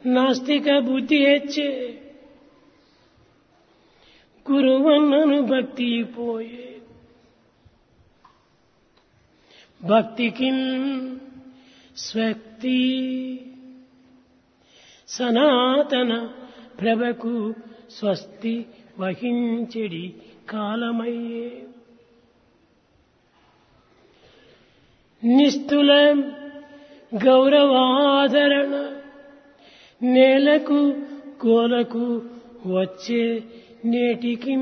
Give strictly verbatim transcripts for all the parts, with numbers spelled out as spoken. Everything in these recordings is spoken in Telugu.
ನಾಸ್ತಿಕ ಬುದ್ಧಿ ಹೆಚ್ಚೆ ಗುರುವನ್ನನು ಭಕ್ತಿ ಪೋಯೆ భక్తికిన్ స్వక్తి సనాతన ప్రభకు స్వస్తి వహించెడి కాలమయ్యే నిస్తుల గౌరవాదరణ నేలకు గోలకు వచ్చే నేటికి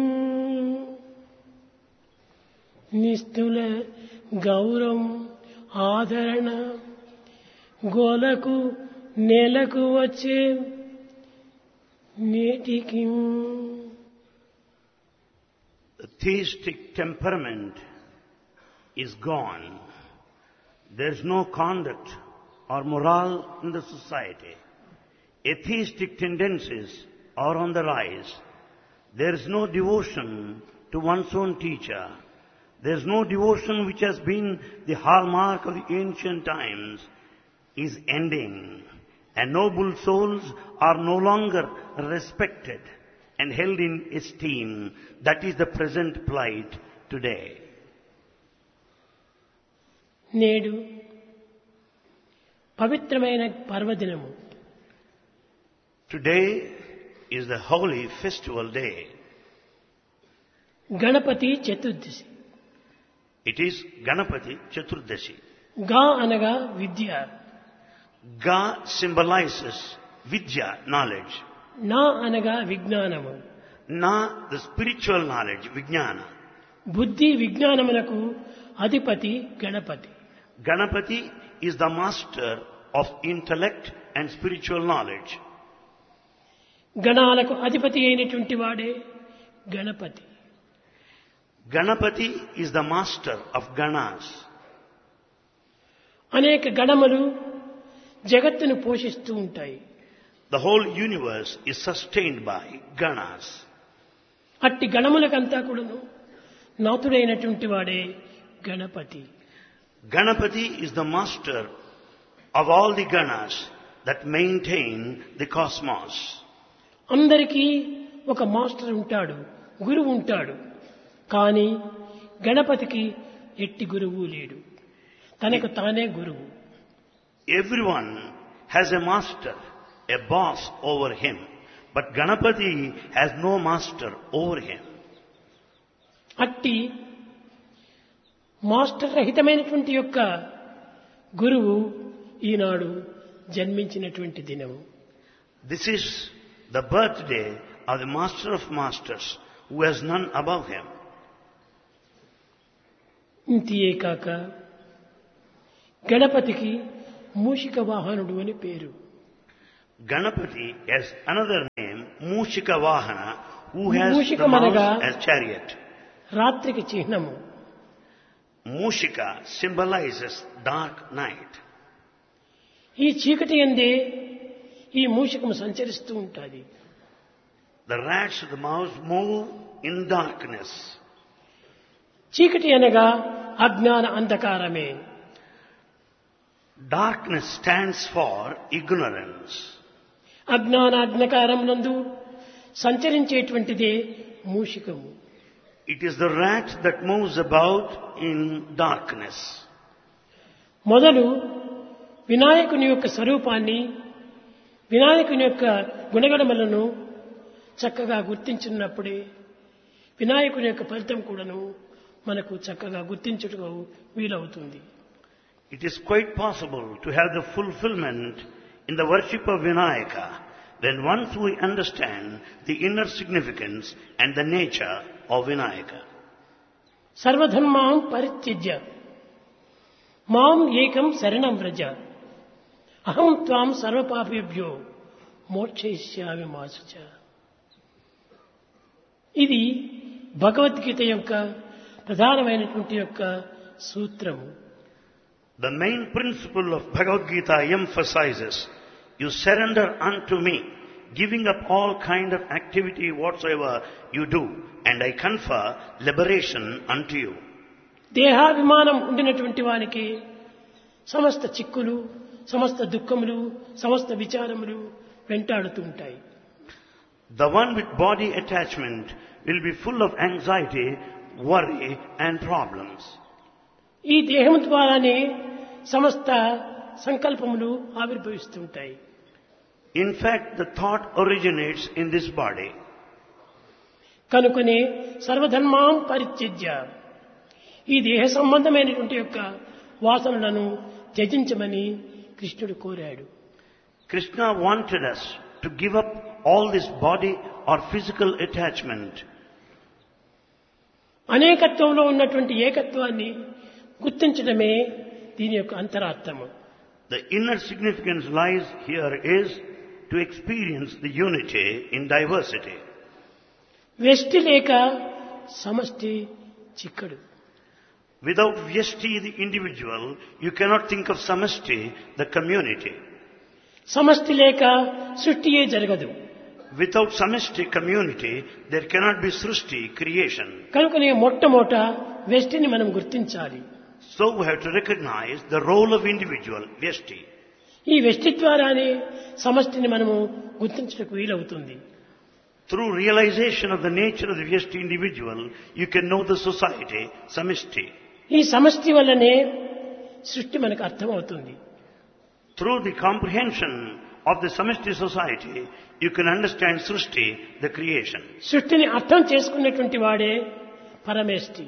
నిస్తుల గౌరవం ఆదరణ గోలకు నేలకు వచ్చే నేటికి. The theistic temperament is gone. There is no conduct or morale in the society. Atheistic tendencies are on the rise. There is no devotion to one's own teacher. There is no devotion which has been the hallmark of the ancient times is ending, and noble souls are no longer respected and held in esteem. That is the present plight today. నేడు పవిత్రమైన పర్వదినము. Today is the holy festival day. Ganapati Chaturdashi. It is Ganapati Chaturdashi. గా అనగా విద్య. Ga symbolizes Vidya, knowledge. నా అనగా విజ్ఞానము. Na, the spiritual knowledge, Vijnana. బుద్ధి విజ్ఞానములకు అధిపతి Ganapati. Ganapati is the master of intellect and spiritual knowledge. గణాలకు అధిపతి అయినటువంటి వాడే Ganapati. Ganapati is the master of Ganas. అనేక గణములు జగత్తును పోషిస్తూ ఉంటాయి. The whole universe is sustained by Ganas. అట్టి గణములకంతా కూడాను నాథుడైనటువంటి వాడే Ganapati. Ganapati is the master of all the Ganas that maintain the cosmos. అందరికీ ఒక మాస్టర్ ఉంటాడు, గురువు ఉంటాడు. కానీ గణపతికి ఎట్టి గురువు లేడు, తనకు తానే గురువు. Everyone has a master, a boss over him, but Ganapati has no master over him. అట్టి మాస్టర్ రహితమైనటువంటి యొక్క గురువు ఈనాడు జన్మించినటువంటి దినము. This is the birthday of the master of masters who has none above him. ఇంతియే కాక గణపతికి మూషిక వాహనుడు అని పేరు. Ganapati has another name, Mushika Vahana, who has Mushika the mouse managa as chariot. రాత్రికి చిహ్నము. Mushika symbolizes dark night. ఈ చీకటి యందే ఈ మూషికము సంచరిస్తూ ఉంటుంది. The rats of the mouse move in darkness. చీకటి అనగా అజ్ఞాన అంధకారమే. Darkness stands for ignorance. అజ్ఞాన అంధకారం నందు సంచరించేటువంటిదే మూషికము. It is the rat that moves about in darkness. మొదలు వినాయకుని యొక్క స్వరూపాన్ని, వినాయకుని యొక్క గుణగణములను చక్కగా గుర్తించినప్పుడే వినాయకుని యొక్క ఫలితం కూడాను మనకు చక్కగా గుర్తించుటకు వీలవుతుంది. It is quite possible to have the fulfillment in the worship of Vinayaka when once we understand the inner significance and the nature of Vinayaka. సర్వధర్మాం పరిత్యజ్య మాం ఏకం శరణం వ్రజ అహం త్వాం సర్వపాపేభ్యో మోక్షయిష్యామి మా శుచ. ఇది భగవద్గీత యొక్క ప్రధానమైనటువంటి యొక్క సూత్రము. The main principle of Bhagavad Gita emphasizes, you surrender unto me, giving up all kind of activity whatsoever you do, and I confer liberation unto you. దేహాభిమానం ఉండినటువంటి వానికి సమస్త చిక్కులు, సమస్త దుఃఖములు, సమస్త విచారములు వెంటాడుతూ ఉంటాయి. The one with body attachment will be full of anxiety, worry and problems. ఈ దేహం ద్వారానే సమస్త సంకల్పములు ఆవిర్భవిస్తుంటాయి. In fact, the thought originates in this body. కనుకనే సర్వధర్మాం పరిత్యజ్య, ఈ దేహ సంబంధమైనటువంటి యొక్క వాసనలను త్యజించమని కృష్ణుడు కోరాడు. Krishna wanted us to give up all this body or physical attachment. అనేకత్వంలో ఉన్నటువంటి ఏకత్వాన్ని గుర్తించడమే దీని యొక్క అంతరార్థము. The inner significance lies here is to experience the unity in diversity. వ్యష్టి లేక సమష్టి చిక్కడు. Without vyashti, the individual, you cannot think of samashti, the community. సమష్టి లేక సృష్టియే జరగదు. Without samashti community, there cannot be srushti, creation. కనుకనే మొట్టమొదట వ్యష్టిని మనం గుర్తించాలి. So we have to recognize the role of individual, vyashti. ఈ వ్యష్టి ద్వారానే సమష్టిని మనము గుర్తించడానికి వీలవుతుంది. Through realization of the nature of the vyashti individual, you can know the society, samishti. ఈ సమష్టి వల్లనే సృష్టి మనకు అర్థమవుతుంది. Through the comprehension of the samishti society, you can understand srushti, the creation. సృష్టిని అర్థం చేసుకున్నటువంటి వాడే పరమేష్టి.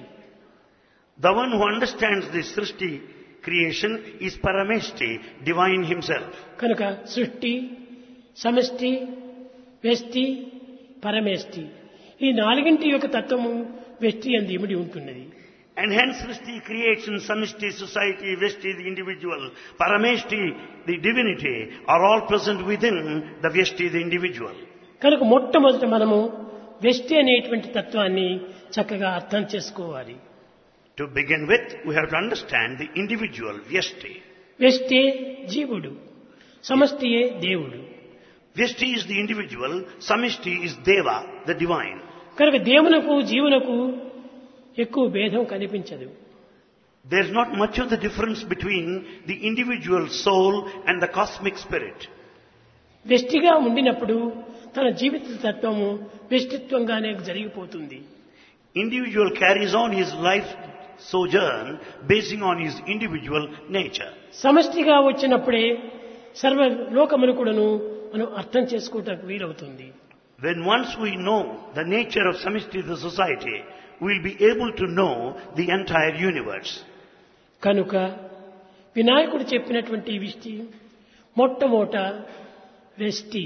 The one who understands the srushti creation is parameshti, divine himself. కనుక సృష్టి, సమష్టి, వ్యష్టి, పరమేష్టి, ఈ నాలుగింటి యొక్క తత్వము వ్యష్టి యందు ఇమిడి ఉంటున్నది. And hence srushti, creation, samishti, society, vyashti, the individual, parameshti, the divinity, are all present within the vyashti, the individual. కనుక మొట్టమొదట మనము వ్యష్టి అనేటువంటి తత్వాన్ని చక్కగా అర్థం చేసుకోవాలి. To begin with, we have to understand the individual, vyashti. వ్యష్టి జీవుడు, సమష్టియే దేవుడు. Vyashti is the individual, samishti is deva, the divine. కనుక దేవునకు జీవునకు ఎక్కువ భేదం కనిపించదు. There is not much of the difference between the individual soul and the cosmic spirit. వ్యష్టిగా ఉండినప్పుడు తన జీవిత తత్వము వ్యష్టిత్వంగానే జరిగిపోతుంది. Individual carries on his life sojourn basing on his individual nature. సమష్టిగా వచ్చినప్పుడే సర్వ లోకమును కూడాను మనం అర్థం చేసుకోవడానికి వీలవుతుంది. When once we know the nature of samishti, the society, we will be able to know the entire universe. కనుక వినాయకుడు చెప్పినటువంటి ఈ విషయం మొట్టమొదట వ్యష్టి.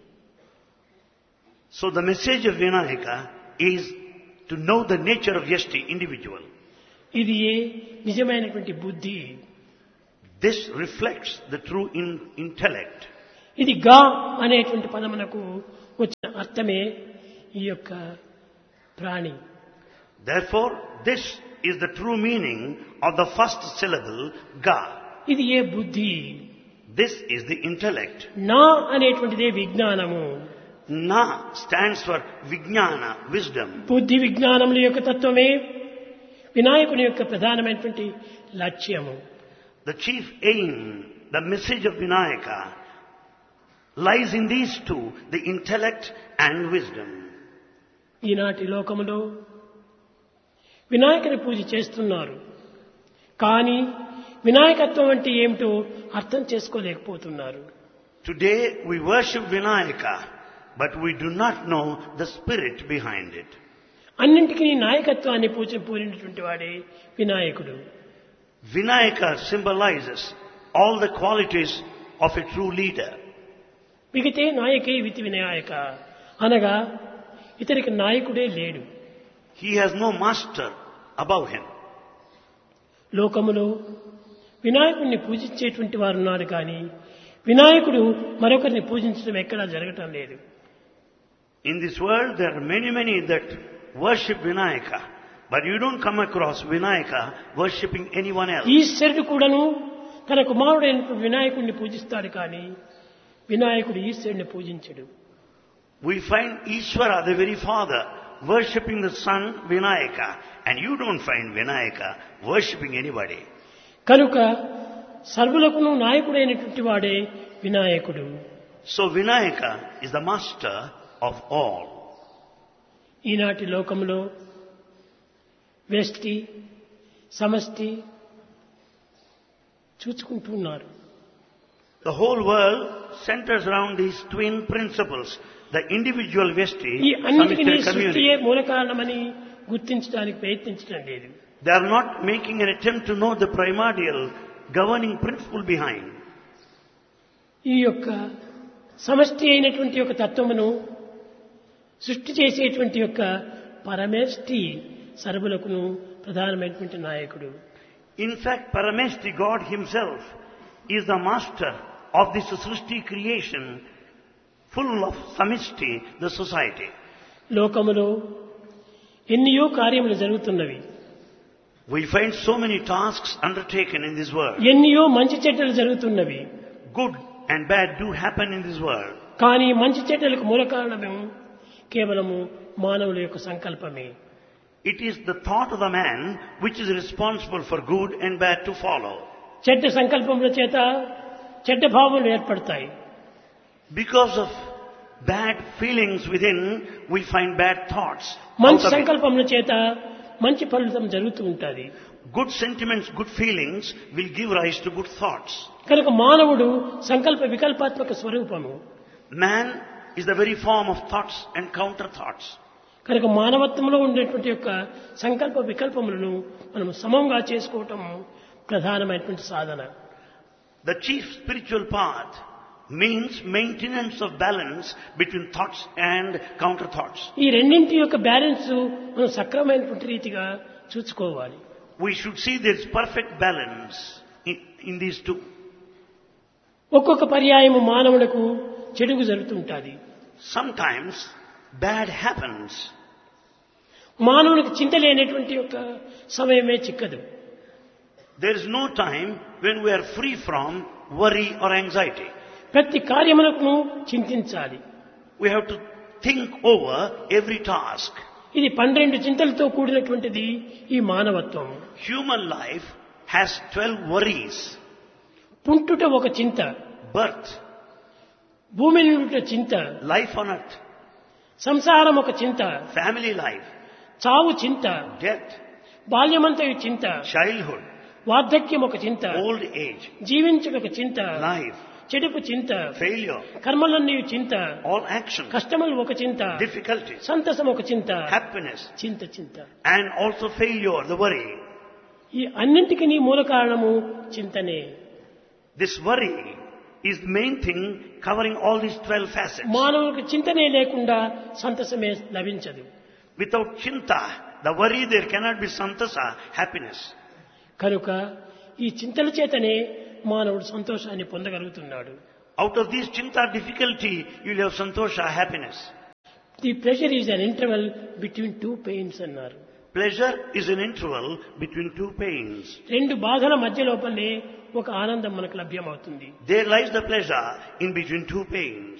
So the message of Vinayaka is to know the nature of vyashti, individual. ఇది ఏ నిజమైనటువంటి బుద్ధి. This reflects the true in intellect. ఇది గా అనేటువంటి పదమునకు వచ్చిన అర్థమే ఈ యొక్క ప్రాణి. Therefore, this is the true meaning of the first syllable, ga. ఇది ఏ బుద్ధి. This is the intellect. నా అనేటువంటిదే విజ్ఞానము. Na stands for vijnana, wisdom. బుద్ధి విజ్ఞానముల యొక్క తత్వమే వినాయకుని యొక్క ప్రధానమైనటువంటి లక్ష్యము. The chief aim, the message of Vinayaka, lies in these two, the intellect and wisdom. ఈనాటి లోకములో వినాయకుని పూజ చేస్తున్నారు, కానీ వినాయకత్వం అంటే ఏమిటో అర్థం చేసుకోలేకపోతున్నారు. Today we worship Vinayaka, but we do not know the spirit behind it. అన్నింటికీ నాయకత్వాన్ని పూజ పూరినటువంటి వాడే వినాయకుడు. Vinayaka symbolizes all the qualities of a true leader. మిగితే నాయకే వితి Vinayaka అనగా ఇతనికి నాయకుడే లేడు. He has no master above him. లోకములో వినాయకుడిని పూజించేటువంటి వారు ఉన్నారు, కానీ వినాయకుడు మరొకరిని పూజించడం ఎక్కడా జరగటం లేదు. In this world there are many many that worship Vinayaka, but you don't come across Vinayaka worshipping anyone else. ఈశ్వరుడు కూడాను తన కుమారుడైన వినాయకుడిని పూజిస్తాడు, కానీ వినాయకుడు ఈశ్వరుని పూజించడు. We find Ishvara, the very father, worshipping the son Vinayaka, and you don't find Vinayaka worshipping anybody. కనుక సర్వులకును నాయకుడైనటువంటి వాడే వినాయకుడు. So Vinayaka is the master of all. ఈనాటి లోకంలో వ్యష్టి సమష్టి చూచుకుంటున్నారు. The whole world centers around these twin principles, the individual Vyashti, ఈ అన్నిటికీ Samishta community. సృష్టియే మూల కారణమని గుర్తించడానికి ప్రయత్నించడం లేదు. They are not making an attempt to know the primordial governing principle behind. ఈ యొక్క సమష్టి అయినటువంటి యొక్క తత్వమును సృష్టి చేసేటువంటి యొక్క పరమేష్టి సర్వులకును ప్రధానమైనటువంటి నాయకుడు. In fact, Parameshti, God himself, is the master of this Srishti creation, full of Samishti, the society. లోకములో ఎన్నో కార్యములు జరుగుతున్నవి. We find so many tasks undertaken in this world. ఎన్నో మంచి చెడ్డలు జరుగుతున్నవి. Good and bad do happen in this world. కానీ మంచి చెడ్డలకు మూల కారణము కేవలము మానవుల యొక్క సంకల్పమే. It is the thought of the man which is responsible for good and bad to follow. చెడ్డ సంకల్పముల చేత చెడ్డ భావములు ఏర్పడతాయి. Because of bad feelings within, we find bad thoughts. మంచి out of it. సంకల్పముల చేత మంచి ఫలితం జరుగుతూ ఉంటుంది. Good sentiments, good feelings will give rise to good thoughts. కనుక మానవుడు సంకల్ప వికల్పాత్మక స్వరూపము. Man is the very form of thoughts and counter thoughts. కనుక మానవత్వంలో ఉండేటువంటి యొక్క సంకల్ప వికల్పములను మనం సమంగా చేసుకోవటం ప్రధానమైనటువంటి సాధన. The chief spiritual path means maintenance of balance between thoughts and counter thoughts. ఈ రెండింటి యొక్క బ్యాలెన్స్ మనం సక్రమైనటువంటి రీతిగా చూసుకోవాలి. We should see there is perfect balance in, in these two. ఒక్కొక్క పర్యాయము మానవులకు చెడుగు జరుగుతుంటుంది. Sometimes bad happens. మానవునికి చింత లేనటువంటి యొక్క సమయమే చిక్కదు. There is no time when we are free from worry or anxiety. ప్రతి కార్యములకు చింతించాలి. We have to think over every task. ఇది పన్నెండు చింతలతో కూడినటువంటిది ఈ మానవత్వం. Human life has twelve worries. పుట్టుట ఒక చింత, Birth, భూమి నుండి చింత, life on earth, సంసారం ఒక చింత, family life, చావు చింత, death, బాల్యమంతయు చింత, childhood, వార్ధక్యం ఒక చింత, old age, జీవించుట ఒక చింత, life, చెడుపు చింత, failure, కర్మలన్నీ చింత, all action, కష్టములు ఒక చింత, difficulties, సంతసం ఒక చింత, happiness, చింత చింత. and also failure, the worry. ఈ అన్నింటికి నీ మూల కారణము చింతనే. This worry is the main thing covering all these twelve facets. మానవునికి చింతనే లేకుండా సంతసమే లభించదు. Without chinta, the worry, there cannot be santasa, happiness. కనుక ఈ చింతల చేతనే మానవుడు సంతోషాన్ని పొందగలుగుతున్నాడు. Out of these chinta difficulty, you will have santosha, happiness. The pressure is an interval between two pains అన్నారు. Pleasure is an interval between two pains. రెండు బాధల మధ్య లోపలనే ఒక ఆనందం మనకు లభ్యమవుతుంది. There lies the pleasure in between two pains.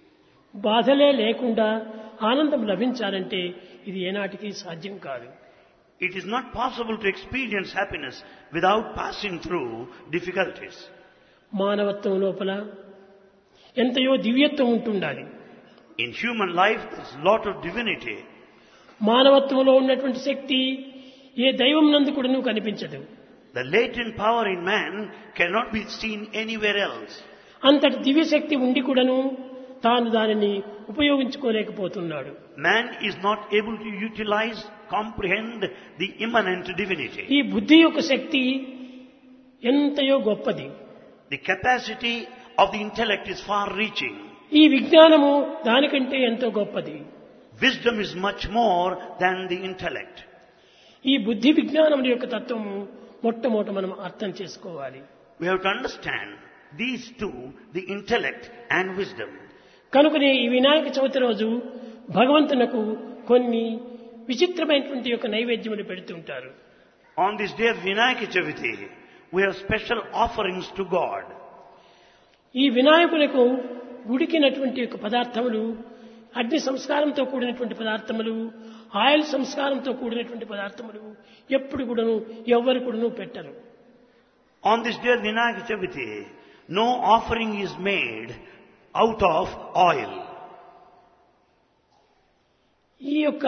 బాధలే లేకుండా ఆనందం లభించాలంటే ఇది ఏనాటికి సాధ్యం కాదు. It is not possible to experience happiness without passing through difficulties. మానవత్వం లోపల ఎంతయో దివ్యత్వం ఉంటుండాలి. In human life, there is a lot of divinity. మానవత్వంలో ఉన్నటువంటి శక్తి ఏ దైవం నందు కూడా కనిపించదు. The latent power in man cannot be seen anywhere else. అంతటి దివ్యశక్తి ఉండి కూడాను తాను దానిని ఉపయోగించుకోలేకపోతున్నాడు. Man is not able to utilize, comprehend the immanent divinity. ఈ బుద్ధి యొక్క శక్తి ఎంతయో గొప్పది. The capacity of the intellect is far reaching. ఈ విజ్ఞానము దానికంటే ఎంతో గొప్పది. Wisdom is much more than the intellect. ఈ బుద్ధి విజ్ఞానముల యొక్క తత్వము మొట్టమొదట మనం అర్థం చేసుకోవాలి. We have to understand these two, the intellect and wisdom. కనుకనే ఈ వినాయక చవితి రోజు భగవంతునకు కొన్ని విచిత్రమైనటువంటి యొక్క నైవేద్యములు పెడుతుంటారు. On this day of Vinayaka Chaviti, we have special offerings to God. ఈ వినాయకులకు ఉడికినటువంటి యొక్క పదార్థములు, అగ్ని సంస్కారంతో కూడినటువంటి పదార్థములు, ఆయిల్ సంస్కారంతో కూడినటువంటి పదార్థములు ఎప్పుడు కూడాను ఎవ్వరు కూడాను పెట్టరు. On this day of Vinayaka Chaviti, no offering is made out of oil. ఈ యొక్క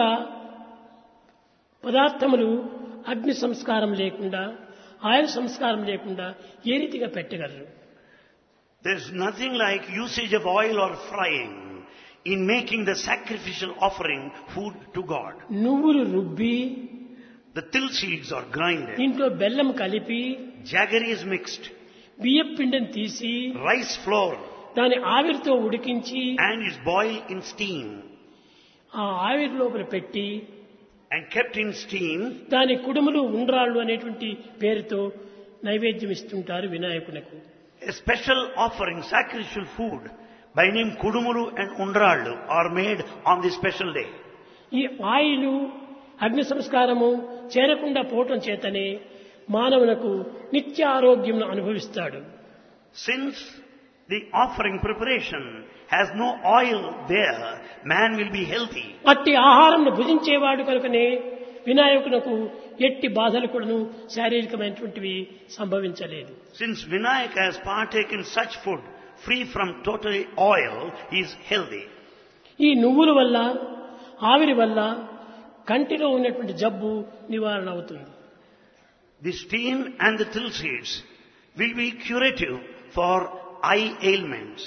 పదార్థములు అగ్ని సంస్కారం లేకుండా ఆయిల్ సంస్కారం లేకుండా ఏ రీతిగా పెట్టగలరు? There's nothing like usage of oil or frying in making the sacrificial offering food to God. నువ్వులు రుబ్బి The till seeds are grinded. ఇంట్లో బెల్లం కలిపి Jaggery is mixed. బియ్యం పిండిని తీసి Rice flour దాని ఆవిరితో ఉడికించి and is boiled in steam ఆ ఆవిరి లోపల పెట్టి and kept in steam. దాని కుడుములు ఉండ్రాళ్ళు అనేటువంటి పేరుతో నైవేద్యం ఇస్తుంటారు వినాయకునకు. A special offering, sacrificial food by name Kudumuru and Undrallu are made on this special day. ఈ ఆయిలు అగ్ని సంస్కారము చేరకుండా పోవటం చేతనే మానవునకు నిత్య ఆరోగ్యం అనుభవిస్తాడు. Since the offering preparation has no oil there, man will be healthy. అట్టి ఆహారంను భుజించేవాడు కనుకనే వినాయకునకు ఎట్టి బాధలు కూడాను శారీరకమైనటువంటివి సంభవించలేదు. Since Vinayaka has partaken such food free from total oil, he is healthy. ఈ నువ్వుల వల్ల ఆవిరి వల్ల కంటిలో ఉన్నటువంటి జబ్బు నివారణ అవుతుంది. The steam and the till seeds will be curative for eye ailments.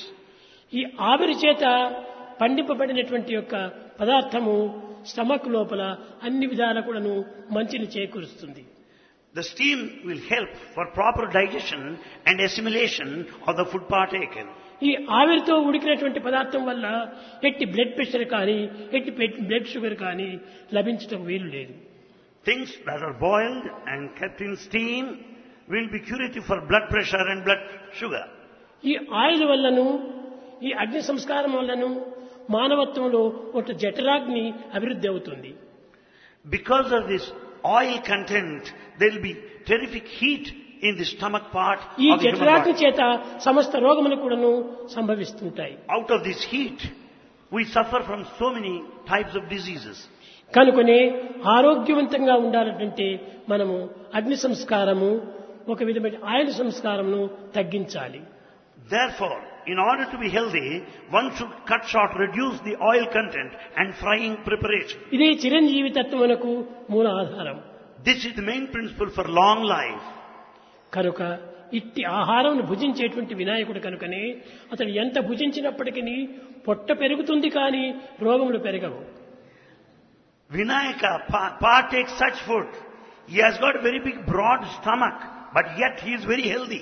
ఈ ఆవిరి చేత పండింపబడినటువంటి యొక్క పదార్థము స్టమక్ లోపల అన్ని విధాల కూడాను మంచిని చేకూరుస్తుంది. The steam will help for proper digestion and assimilation of the food partaken. ఈ ఆవిరితో ఉడికినటువంటి పదార్థం వల్ల ఎట్టి బ్లడ్ ప్రెషర్ కానీ ఎట్టి బ్లడ్ షుగర్ కానీ లభించడం వీలు లేదు. Things that are boiled and kept in steam will be curative for blood pressure and blood sugar. ఈ ఆయిల్ వల్లను ఈ అగ్ని సంస్కారం వల్లను మానవత్వంలో ఒక జఠరాగ్ని అభివృద్ధి అవుతుంది. Because of this oil content, there will be terrific heat in the stomach part ఈ of the human జఠరాగ్ని body. చేత సమస్త రోగములు కూడాను సంభవిస్తుంటాయి. Out of this heat, we suffer from so many types of diseases. కనుకనే ఆరోగ్యవంతంగా ఉండాలంటే మనము అగ్ని సంస్కారము ఒక విధమైన ఆయిల్ సంస్కారమును తగ్గించాలి. Therefore, in order to be healthy, one should cut short, reduce the oil content and frying preparation. ఇదే చిరంజీవి తత్వమునకు మూల ఆధారం. This is the main principle for long life. కనుక ఇట్టి ఆహారం భుజించేటువంటి వినాయకుడు కనుకనే అతడు ఎంత భుజించినప్పటికీ పొట్ట పెరుగుతుంది కానీ రోగములు పెరగవు. Vinayaka pa- partakes such food. He has got a very big broad stomach, but yet he is very healthy.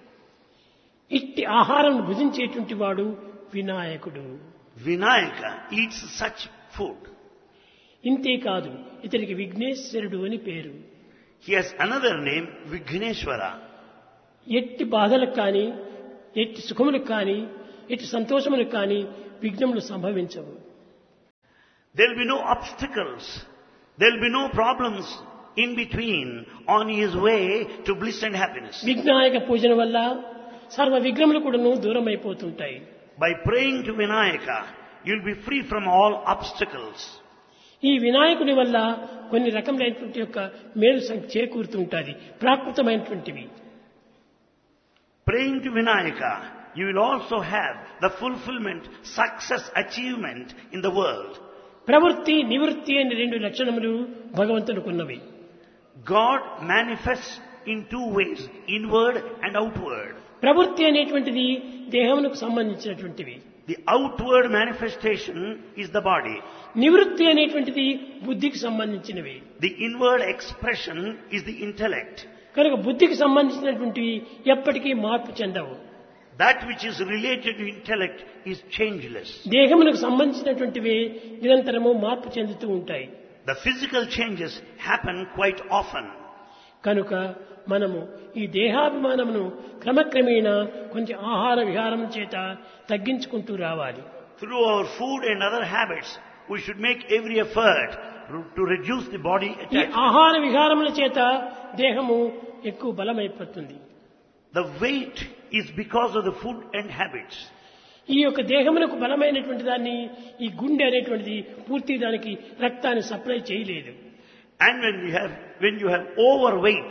ఇట్టి ఆహారం భుజించేటువంటి వాడు వినాయకుడు. Vinayaka eats such food. ఇంతే కాదు, ఇతనికి విఘ్నేశ్వరుడు అని పేరు. He has another name, Vighneshwara. ఎట్టి బాధలకు కానీ ఎట్టి సుఖములకు కానీ ఎట్టి సంతోషములకు కానీ విఘ్నములు సంభవించవు. There will be no obstacles. There will be no problems in between on his way to bliss and happiness. విఘ్నాయక పూజన వల్ల సర్వ విఘ్నములు కూడాను దూరం అయిపోతుంటాయి. By praying to Vinayaka, you will be free from all obstacles. ఈ వినాయకుని వల్ల కొన్ని రకములైనటువంటి యొక్క మేలు సం- చేకూరుతుంటుంది ప్రాకృతమైనటువంటివి. Praying to Vinayaka, you will also have the fulfillment, success, achievement in the world. ప్రవృత్తి నివృత్తి అనే రెండు లక్షణములు భగవంతునికున్నవి. God manifests in two ways, inward and outward. ప్రవృత్తి అనేటువంటిది దేహమునకు సంబంధించినటువంటివి. The outward manifestation is the body. నివృత్తి అనేటువంటిది బుద్ధికి సంబంధించినవి. The inward expression is the intellect. కనుక బుద్ధికి సంబంధించినటువంటివి ఎప్పటికీ మార్పు చెందవు. That which is related to intellect is changeless. దేహమునకు సంబంధించినటువంటివి నిరంతరము మార్పు చెందుతూ ఉంటాయి. The physical changes happen quite often. కనుక మనము ఈ దేహాభిమానమును క్రమక్రమేణా కొంచెం ఆహార విహారం చేత తగ్గించుకుంటూ రావాలి. Through our food and other habits, we should make every effort to reduce the body ఈ attachment. ఆహార విహారముల చేత దేహము ఎక్కువ బలమైపోతుంది. The weight is because of the food and habits. ఈ యొక్క దేహమునకు బలమైనటువంటి దాన్ని ఈ గుండె అనేటువంటిది పూర్తి దానికి రక్తాన్ని సప్లై చేయలేదు. And when you have when you have overweight,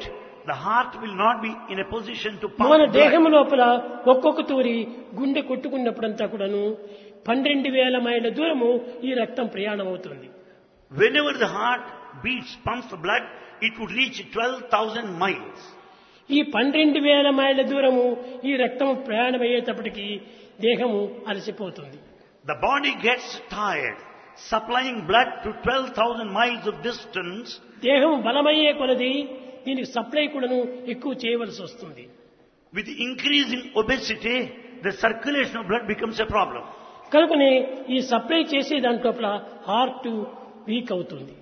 the heart will not be in a position to pump మన blood. దేహం లోపల ఒక్కొక్క తూరి గుండె కొట్టుకున్నప్పుడంతా కూడాను పన్నెండు వేల మైళ్ళ దూరము ఈ రక్తం ప్రయాణం అవుతుంది. Whenever the heart beats, pumps the blood, it would reach twelve thousand miles. ఈ పన్నెండు వేల మైళ్ళ దూరము ఈ రక్తం ప్రయాణం అయ్యేటప్పటికి దేహము అలసిపోతుంది. The body gets tired. Supplying blood to twelve thousand miles of distance, దేహం బలమయ్యే కొలది దీనికి సప్లై కూడాను ఎక్కువ చేయవలసి వస్తుంది. with increasing obesity, the circulation of blood becomes a problem. కనుకనే ఈ సప్లై చేసే దాంట్లోపల హార్ట్ వీక్ అవుతుంది.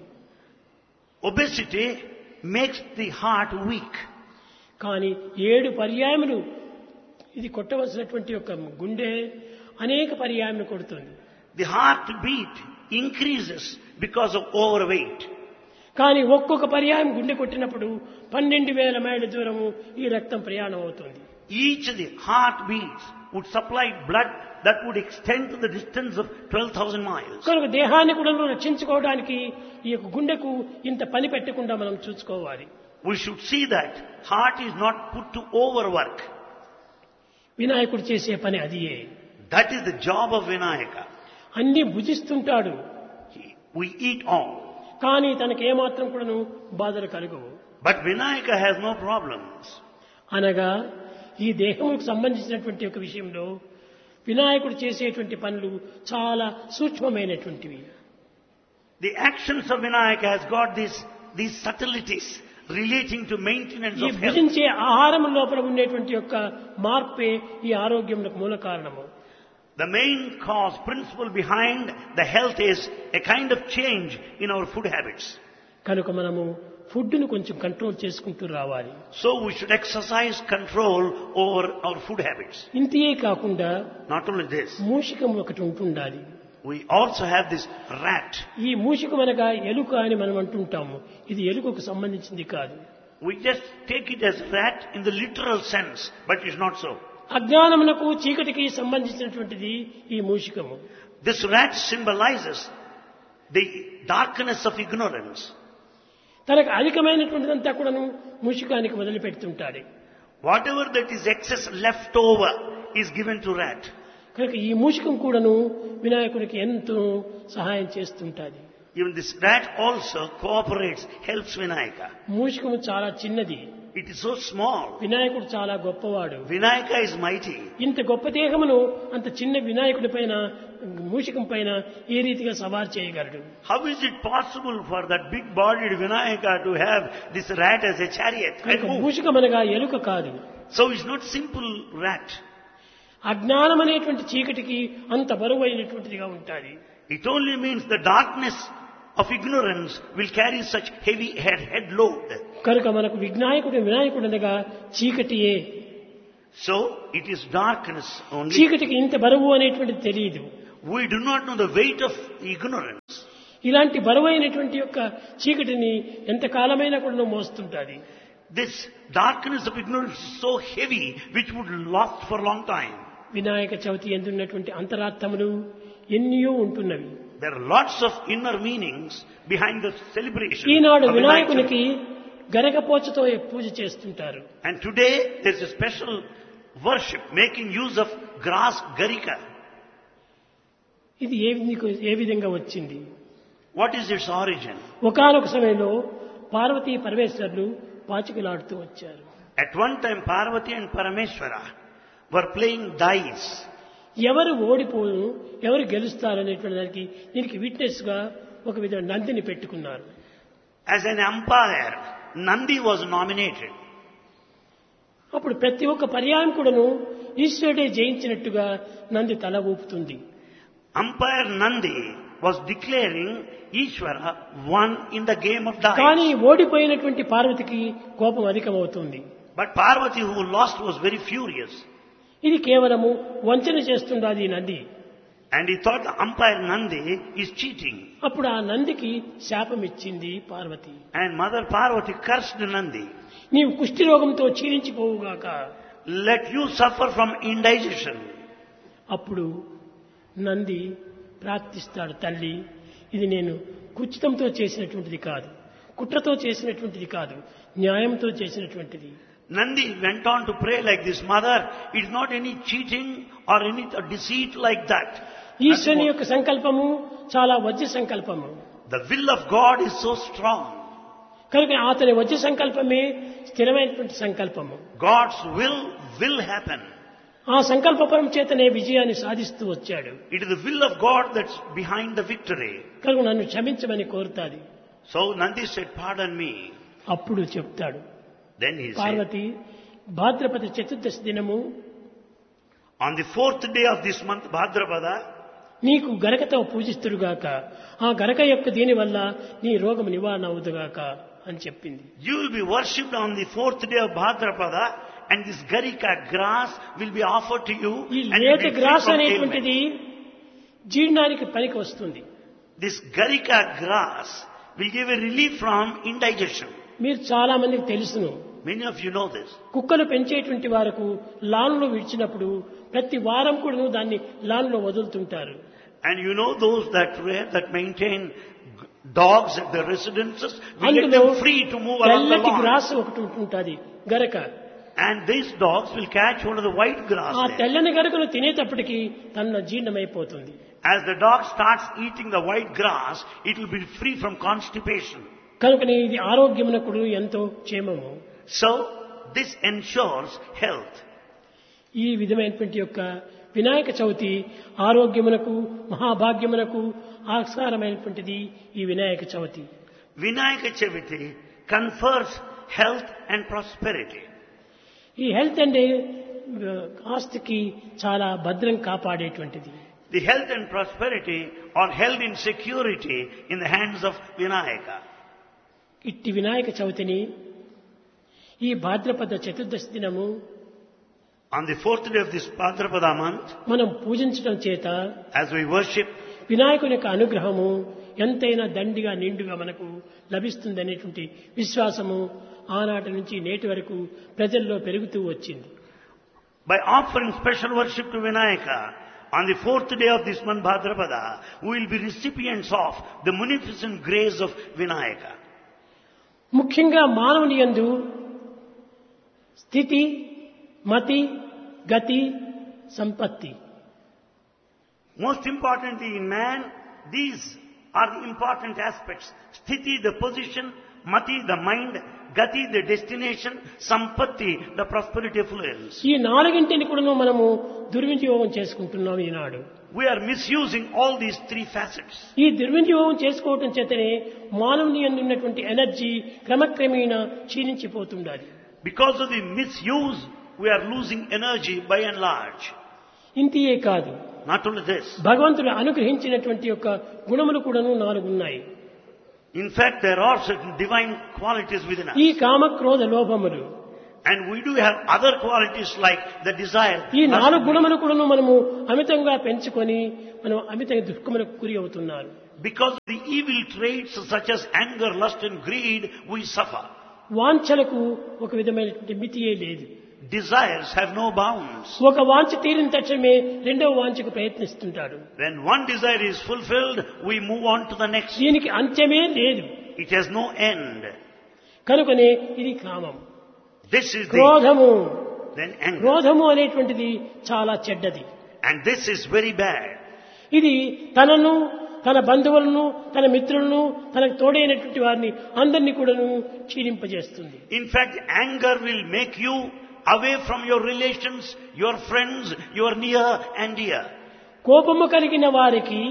Obesity makes the heart weak. కానీ ఏడు పర్యాయములు ఇది కొట్టవలసినటువంటి యొక్క గుండె అనేక పర్యాయములు కొడుతుంది. The heartbeat increases because of overweight. కానీ ఒక్కొక్క పర్యాయం గుండె కొట్టినప్పుడు పన్నెండు వేల మైళ్ళ దూరము ఈ రక్తం ప్రయాణం అవుతుంది. Each of the heartbeats would supply blood that would extend to the distance of twelve thousand miles. కనుక దేహాన్ని కూడా రక్షించుకోవడానికి ఈ యొక్క గుండెకు ఇంత పని పెట్టకుండా మనం చూసుకోవాలి. We should see that heart is not put to overwork. వినాయకుడు చేసే పని అదియే. That is the job of Vinayaka. అన్ని భుజిస్తుంటాడు. He- We eat all. కానీ తనకు ఏమాత్రం కూడాను బాధలు కలుగవు. But Vinayaka has no problems. అనగా ఈ దేహముకు సంబంధించినటువంటి ఒక విషయంలో వినాయకుడు చేసేటువంటి పనులు చాలా సూక్ష్మమైనటువంటివి. The actions of Vinayaka has got these, these subtleties relating to maintenance ఈ of health. భుజించే ఆహారం లోపల ఉండేటువంటి యొక్క మార్పే ఈ ఆరోగ్యములకు మూల కారణము. The main cause, principle behind the health is a kind of change in our food habits. కనుక మనము ఫుడ్ను కొంచెం కంట్రోల్ చేసుకుంటూ రావాలి. So we should exercise control over our food habits. ఇంతే కాకుండా Not only this, మూషికం ఒకటి ఉంటుండాలి. we also have this rat. ఈ మూషికం అనగా ఎలుక అని మనం అంటుంటాము. ఇది ఎలుకకు సంబంధించింది కాదు. We just take it as rat in the literal sense, but it's not so. అజ్ఞానమునకు చీకటికి సంబంధించినటువంటిది ఈ మూషికము. This rat symbolizes the darkness of ignorance. తనకు అధికమైనటువంటిదంతా కూడాను మూషికానికి వదిలిపెడుతుంటాడు. Whatever that is excess left over is given to rat. కనుక ఈ మూషికం కూడాను వినాయకుడికి ఎంతో సహాయం చేస్తుంటాది. Even this rat also cooperates, helps Vinayaka. మూషికము చాలా చిన్నది. It is so small. వినాయకుడు చాలా గొప్పవాడు. Vinayaka is mighty. ఇంత గొప్ప దేహమును అంత చిన్న వినాయకుడి పైన మూషికం పైన ఏ రీతిగా సవారు చేయగలడు? How is it possible for that big-bodied Vinayaka to have this rat as a chariot? కనుక And move? మూషికం అనగా ఎలుక కాదు. So it's not simple rat. అజ్ఞానం అనేటువంటి చీకటికి అంత బరువు అయినటువంటిదిగా ఉంటుంది. It only means the darkness of ignorance will carry such heavy head, head load. కనుక మనకు విఘ్నాయకుడు వినాయకుడు అనగా చీకటియే. So it is darkness only. చీకటికి ఇంత బరువు అనేటువంటిది తెలియదు. We do not know the weight of ignorance. ఇలాంటి బరువైనటువంటి యొక్క చీకటిని ఎంత కాలమైనా కూడా మోస్తుంటాది. This darkness of ignorance is so heavy which would last for a long time. Vinayaka Chavithi ఎందున్నటువంటి అంతరార్థములు ఎన్నో ఉంటున్నవి. There are lots of inner meanings behind the celebration. Eenadu of Vinayak Chavithi. వినాయకునికి గరగపోచతో పూజ చేస్తుంటారు. And today there is a special worship making use of grass garika. ఇది ఏ విధంగా- ఏ విధంగా వచ్చింది? What is its origin? ఒకానొక సమయంలో పార్వతీ పరమేశ్వరులు పాచికలాడుతూ వచ్చారు. At one time Parvati and Parameshwara were playing dice. ఎవరు ఓడిపోను ఎవరు గెలుస్తారనేటువంటి దానికి దీనికి విట్నెస్ గా ఒక విధంగా నందిని పెట్టుకున్నారు. As an umpire, Nandi was nominated. అప్పుడు ప్రతి ఒక్క పర్యాయం కూడాను ఈశ్వరుడే జయించినట్టుగా నంది తల ఊపుతుంది. Umpire Nandi was declaring Ishvara won in the game of కానీ dice. ఓడిపోయినటువంటి పార్వతికి కోపం అధికమవుతుంది. But Parvati who lost was very furious. ఇది కేవలము వంచన చేస్తుండాది ఈ Nandi. And he thought the umpire Nandi is cheating. అప్పుడు ఆ నందికి శాపం ఇచ్చింది Parvati. And Mother Parvati cursed Nandi. నీవు కుష్టి రోగంతో క్షీణించిపోవుగాక. Let you suffer from indigestion. అప్పుడు నంది ప్రార్థిస్తాడు, తల్లి ఇది నేను కుచితంతో చేసినటువంటిది కాదు, కుట్రతో చేసినటువంటిది కాదు, న్యాయంతో చేసినటువంటిది. Nandi went on to pray like this, Mother, it is not any cheating or any deceit like that. ఈశ్వరుని యొక్క సంకల్పము చాలా వజ్ర సంకల్పము. The will of God is so strong. కనుక అతని వజ్ర సంకల్పమే స్థిరమైనటువంటి సంకల్పము. God's will will happen. ఆ సంకల్పపరం చేతనే విజయాన్ని సాధిస్తూ వచ్చాడు. It is the will of God that's behind the victory. కనుక నన్ను క్షమించమని కోరుతాది. So Nandi said, pardon me. అప్పుడు చెప్తాడు, Then he said, పార్వతి, భాద్రపద చతుర్దశి దినము on the fourth day of this month, Bhadrapada, నీకు గరకతో పూజిస్తురుగాక, ఆ గరక యొక్క దీని వల్ల నీ రోగం నివారణ అవుదుగాక అని చెప్పింది. you will be worshipped on the fourth day of Bhadrapada, and this garika grass will be offered to you. ఈ And లేత you will be free gross from అనేటువంటిది ailment. జీర్ణానికి పనికి వస్తుంది. This garika grass will give a relief from indigestion. మీరు చాలా మందికి తెలుసును, Many of you know this. కుక్కలు పెంచేటువంటి వారికి లాన్లో విడిచినప్పుడు ప్రతి వారం కూడా దాన్ని లాన్లో వదులుతుంటారు. And you know those that rear, that maintain dogs at their residences, we let అందులో them free to move along the తెల్లటి lawn. గ్రాస్ ఒకటి ఉంటుంటుంది గరక. And these dogs will catch hold of the white grass ఆ there. తెల్లని గరకను తినేటప్పటికి తన జీర్ణమైపోతుంది. As the dog starts eating the white grass, it will be free from constipation. కనుకనే ఇది ఆరోగ్యమునకు ఎంతో క్షేమము. So, this ensures health. ఈ విధమైనటువంటి యొక్క వినాయక చవితి ఆరోగ్యమునకు మహాభాగ్యమునకు ఆస్కారమైనటువంటిది ఈ Vinayaka Chavithi. Vinayaka Chaviti confers health and prosperity. ఈ హెల్త్ అంటే ఆస్తికి చాలా భద్రం కాపాడేటువంటిది. The health and prosperity are held in security in the hands of Vinayaka. ఇట్టి వినాయక చవితిని ఈ భాద్రపద చతుర్దశి దినము On the fourth day of this Bhadrapada month, మనం పూజించడం చేత as we worship, వినాయకుని యొక్క అనుగ్రహము ఎంతైనా దండిగా నిండుగా మనకు లభిస్తుంది అనేటువంటి విశ్వాసము ఆనాటి నుంచి నేటి వరకు ప్రజల్లో పెరుగుతూ వచ్చింది. by offering special worship to Vinayaka, on the fourth day of this month Bhadrapada, we will be recipients of the munificent grace of Vinayaka. ముఖ్యంగా మానవుని యందు స్థితి, మతి, గతి, సంపత్తి, Most importantly in man, these are the important aspects. Sthiti, the position; mati, the mind; gati, the destination; sampatti, the prosperity affluence. ఈ నాలుగింటిని కూడా మనము దుర్వినియోగం చేసుకుంటున్నాం ఈనాడు. We are misusing all these three facets. ఈ దుర్వినియోగం చేసుకోవటం చేతనే మానవుని యందు ఉన్నటువంటి energy క్రమక్రమేణా క్షీణించిపోతుండాలి. Because of the misuse, we are losing energy by and large. ఇంతియే కాదు, Not only this. భగవంతుడు అనుగ్రహించినటువంటి యొక్క గుణములు కూడాను నాలుగు ఉన్నాయి. In fact, there are certain divine qualities within us. ఈ కామ, క్రోధ, లోభములు. And we do have other qualities like the desire. ఈ lust, నాలుగు గుణములు కూడాను మనము అమితంగా పెంచుకొని మనం అమితంగా దుఃఖములకు గురి అవుతున్నారు. Because of the evil traits such as anger, lust and greed, we suffer. వాంఛలకు ఒక విధమైనటువంటి మితియే లేదు. Desires have no bounds. ఒక వాంఛ తీరిన తక్షణమే రెండవ వాంఛకు ప్రయత్నిస్తుంటాడు. When one desire is fulfilled, we move on to the next. దీనికి అంత్యమే లేదు. It has no end. కనుకనే ఇది కామం. This is the క్రోధము. then anger. క్రోధము అనేటువంటిది చాలా చెడ్డది. And this is very bad. ఇది తనను, తన బంధువులను, తన మిత్రులను, తనకు తోడైనటువంటి వారిని అందరినీ కూడాను క్షీణింపజేస్తుంది. In fact, anger will make you away from your relations, your friends, your near and dear. కోపము కలిగిన వారికి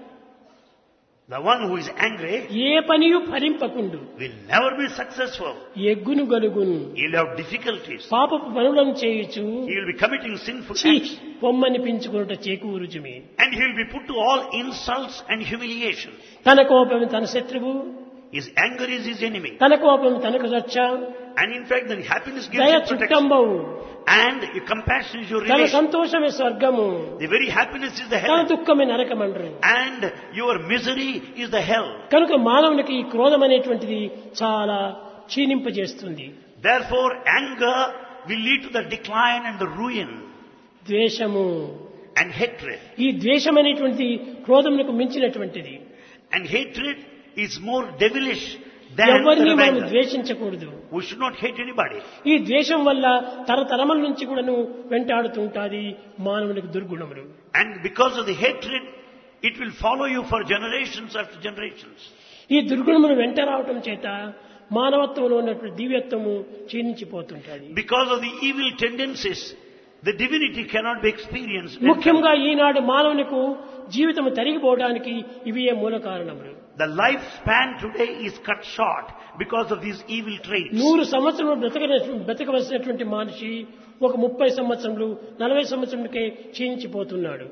The one who is angry A పనియు ఫలింపకుండు, will never be successful. ఎగ్గును గలుగును, He'll have difficulties. పాపపు పనులను చేయుచు He will be committing sinful చీ acts. పొమ్మని పెంచుకున్నట చేకూరుచుమి. And he will be put to all insults and humiliation. తన కోపం తన శత్రువు, His anger is his enemy. తన కోపం తనకు రక్ష, And in fact, the happiness gives దయ him protection. చుట్టంబవు, And your compassion is your తన relation. సంతోషమే స్వర్గము, The very happiness is the తన heaven. దుఃఖమే నరకమండ్రు. And your misery is the hell. కనుక మానవునికి ఈ క్రోధం అనేటువంటిది చాలా క్షీణింపజేస్తుంది. Therefore, anger will lead to the decline and the ruin ద్వేషము, and hatred. ఈ ద్వేషం అనేటువంటిది క్రోధమునకు మించినటువంటిది. And hatred is more devilish Then ఎవరిని the మనం anger. ద్వేషించకూడదు. We should not hate anybody. ఈ ద్వేషం వల్ల తరతరముల నుంచి కూడాను వెంటాడుతూ ఉంటాది మానవునికి దుర్గుణములు. And because of the hatred, it will follow you for generations after generations. ఈ దుర్గుణములు వెంట రావటం చేత మానవత్వంలో ఉన్నటువంటి దివ్యత్వము క్షీణించిపోతుంటాది. Because of the evil tendencies, the divinity cannot be experienced. ముఖ్యంగా ఈనాడు మానవునికి జీవితం తరిగిపోవడానికి ఇవే మూల కారణములు. The lifespan today is cut short because of these evil traits. నూరు సంవత్సరములు బ్రతక బ్రతకవలసినటువంటి మనిషి ఒక ముప్పై సంవత్సరములు నలభై సంవత్సరములకే క్షీణించిపోతున్నాడు.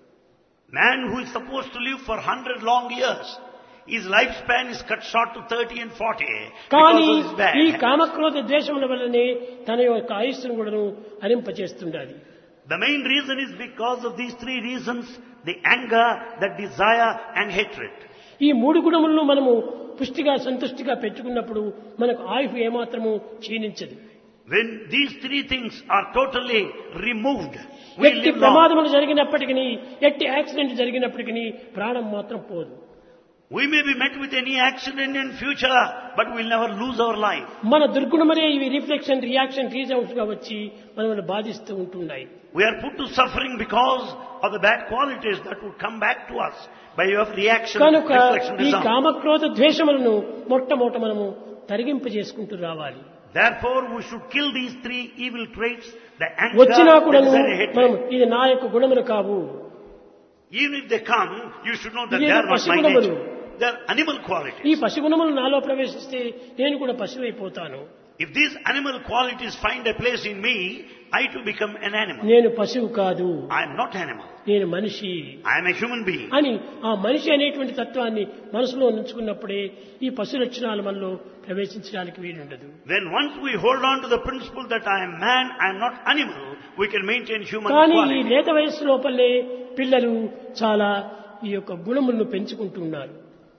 Man who is supposed to live for one hundred long years, his lifespan is cut short to thirty and forty కానీ because of his bad ఈ habits. కామక్రోధ ద్వేషముల వల్లనే తన యొక్క ఆయుస్సును కూడాను హరింపచేస్తుండాలి. The main reason is because of these three reasons: the anger, the desire and hatred. ఈ మూడు గుణములను మనము పుష్టిగా సంతుష్టిగా పెట్టుకున్నప్పుడు మనకు ఆయువు ఏమాత్రము క్షీణించదు. When these three things are totally removed, we ఎట్టి live long. ప్రమాదములు జరిగినప్పటికీ ఎట్టి యాక్సిడెంట్ జరిగినప్పటికీ ప్రాణం మాత్రం పోదు. We may be met with any accident in future, but we'll never lose our life. మన దుర్గుణమనే ఇవి రిఫ్లెక్షన్ రియాక్షన్ రీజౌట్స్ గా వచ్చి మనల్ని బాధిస్తూ ఉంటున్నాయి. We are put to suffering because of the bad qualities that would come back to us by way of reaction, కనుక reflection, ఈ result. కామక్రోధ ద్వేషములను మొట్టమొదట మనము తరిగింపు చేసుకుంటూ రావాలి. Therefore, we should kill these three evil traits: the anger, వచ్చినా the కూడాను desire, and మనం hatred. ఇది నా యొక్క గుణములు కావు. Even if they come, you should know that ఇవి they are not my పశుగుణములు. nature. They are animal ఈ qualities. పశుగుణములు నాలో ప్రవేశిస్తే నేను కూడా పశువైపోతాను. If these animal qualities find a place in me, I too become an animal. నేను పశువు కాదు, I am not animal. నేను మనిషి I am a human being. అని ఆ మనిషి అనేటువంటి తత్వాన్ని మనసులో ఉంచుకున్నప్పుడే ఈ పశు లక్షణాలు మనలో ప్రవేశించడానికి వీలుండదు. Then once we hold on to the principle that I am man, I am not animal, we can maintain human కానీ ఈ quality. లేత వయస్సు లోపలే పిల్లలు చాలా ఈ యొక్క గుణములను పెంచుకుంటున్నారు.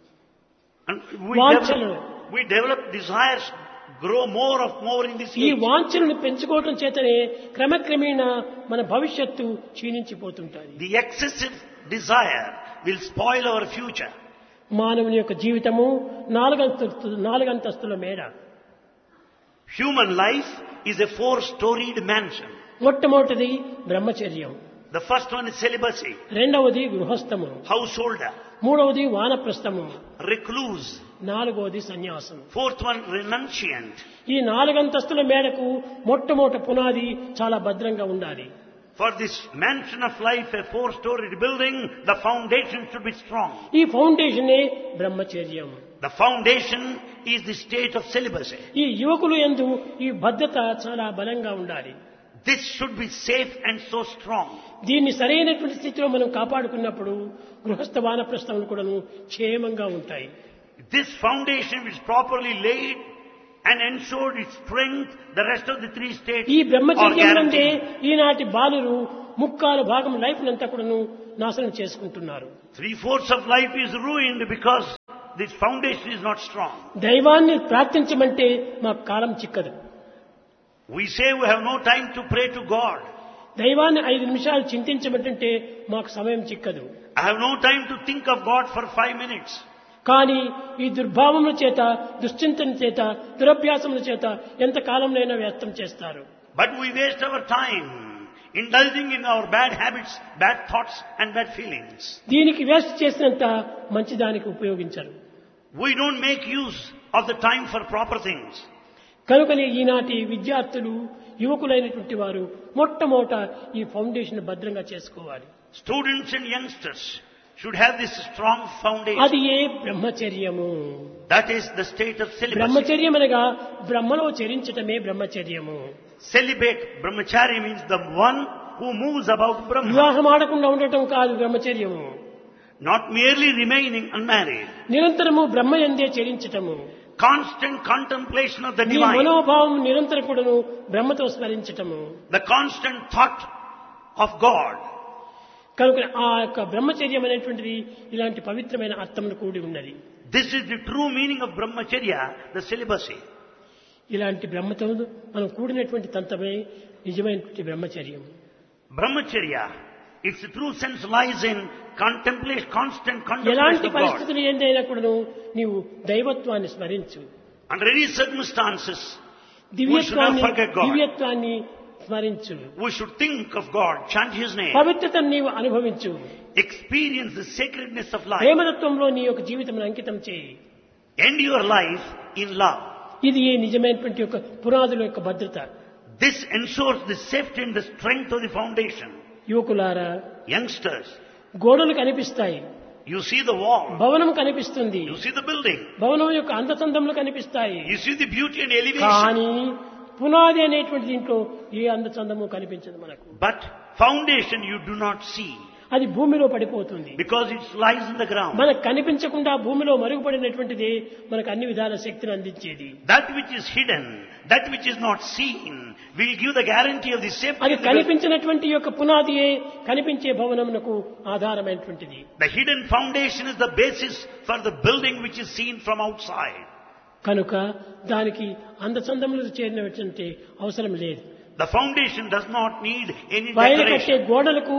And we వాంఛలు. develop, we develop desires, grow more of more in this ఈ age. వాంఛలను పెంచుకోవటం చేతనే క్రమక్రమేణా మన భవిష్యత్తు క్షీణించిపోతుంటుంది. The excessive desire will spoil our future. మానవుని యొక్క జీవితము నాలుగంతస్తు నాలుగంతస్తుల మేడ. Human life is a four-storied mansion. మొట్టమొదటిది బ్రహ్మచర్యం, The first one is celibacy, రెండవది గృహస్థము, householder, మూడవది వానప్రస్థము, recluse. నాలుగవది సన్యాసం. Fourth one, renunciant. ఈ నాలుగంతస్తుల మేడకు మొట్టమొదటి పునాది చాలా భద్రంగా ఉండాలి. For this mansion of life, a four-storied building, the foundation should be strong. ఈ ఫౌండేషనే బ్రహ్మచర్యం. The foundation is the state of celibacy. ఈ యువకులు యందు ఈ భద్రత చాలా బలంగా ఉండాలి. This should be safe and so strong. దీన్ని సరైనటువంటి స్థితిలో మనం కాపాడుకున్నప్పుడు గృహస్థ వానప్రస్థములు కూడాను క్షేమంగా ఉంటాయి. This foundation is properly laid and ensured its strength, the rest of the three states ఈ are బ్రహ్మచర్యం అంటే guaranteed. ఈనాటి బాలురు ముక్కాలు భాగం లైఫ్ నంతా కూడాను నాశనం చేసుకుంటున్నారు. Three-fourths of life is ruined because this foundation is not strong. దైవాన్ని ప్రార్థించమంటే మాకు కాలం చిక్కదు. We say we have no time to pray to God. దైవాన్ని ఐదు నిమిషాలు చింతించమంటే మాకు సమయం చిక్కదు. I have no time to think of God for five minutes. కానీ ఈ దుర్భావముల చేత దుశ్చింతన చేత దురభ్యాసముల చేత ఎంత కాలంనైనా వ్యర్థం చేస్తారు. But we waste our time indulging in our bad habits, bad thoughts and bad feelings. దీనికి వేస్ట్ చేసినంత మంచి దానికి ఉపయోగించరు. We don't make use of the time for proper things. కనుకనే ఈనాటి విద్యార్థులు యువకులైనటువంటి వారు మొట్టమొదట ఈ ఫౌండేషన్ భద్రంగా చేసుకోవాలి. Students and youngsters should have this strong foundation. అది ఏ బ్రహ్మచర్యము. That is the state of celibacy. బ్రహ్మచర్యం అనగా బ్రహ్మలో చరించటమే బ్రహ్మచర్యము. Celibate brahmachari means the one who moves about Brahma. వివాహం ఆడకుండా ఉండటం కాదు బ్రహ్మచర్యము. Not merely remaining unmarried. నిరంతరము బ్రహ్మయందే చరించటము. Constant contemplation of the me divine. మనోభావం నిరంతరం కూడాను బ్రహ్మతో స్మరించటము. The constant thought of God. కనుక ఆ యొక్క బ్రహ్మచర్యం అనేటువంటిది ఇలాంటి పవిత్రమైన అర్థమును కూడి ఉన్నది. This is the true meaning of brahmacharya, the celibacy. ఇలాంటి బ్రహ్మతో మనం కూడినటువంటి తంత్రమే నిజమైనటువంటి బ్రహ్మచర్యం. Brahmacharya Its true sense lies in contemplation, constant contemplation ఎలాంటి of God. పరిస్థితులు ఏందైనా కూడాను నీవు దైవత్వాన్ని స్మరించు. Under any circumstances, దివ్యత్వాన్ని forget God. దివ్యత్వాన్ని స్మరించు. we should think of God, chant His name, పవిత్రతను నీవు అనుభవించు. experience the sacredness of life, ప్రేమతత్వంలో నీ యొక్క జీవితం అంకితం చేయి. end your life in love. ఇది ఈ నిజమైనటువంటి యొక్క పునాదుల యొక్క భద్రత. This ensures the safety and the strength of the foundation. యువకులారా, Youngsters, గోడలు కనిపిస్తాయి, you see the wall, భవనం కనిపిస్తుంది, you see the building, భవనం యొక్క అందచందములు కనిపిస్తాయి. you see the beauty and elevation, కానీ పునాది అనేటువంటి దీంట్లో ఏ అందచందము కనిపించదు మనకు. but foundation you do not see అది భూమిలో పడిపోతుంది. because it lies in the ground. మనకు కనిపించకుండా భూమిలో మరుగుపడినటువంటిది మనకు అన్ని విధాల శక్తిని అందించేది. That which is hidden, that which is not seen, will give the guarantee of the safety. అది of the- కనిపించినటువంటి యొక్క పునాదియే కనిపించే భవనమునకు ఆధారమైనటువంటిది. The hidden foundation is the basis for the building which is seen from outside. కనుక దానికి అందచందములు చేరినటువంటి అవసరం లేదు. The foundation does not need any పైన కట్టే decoration. గోడలకు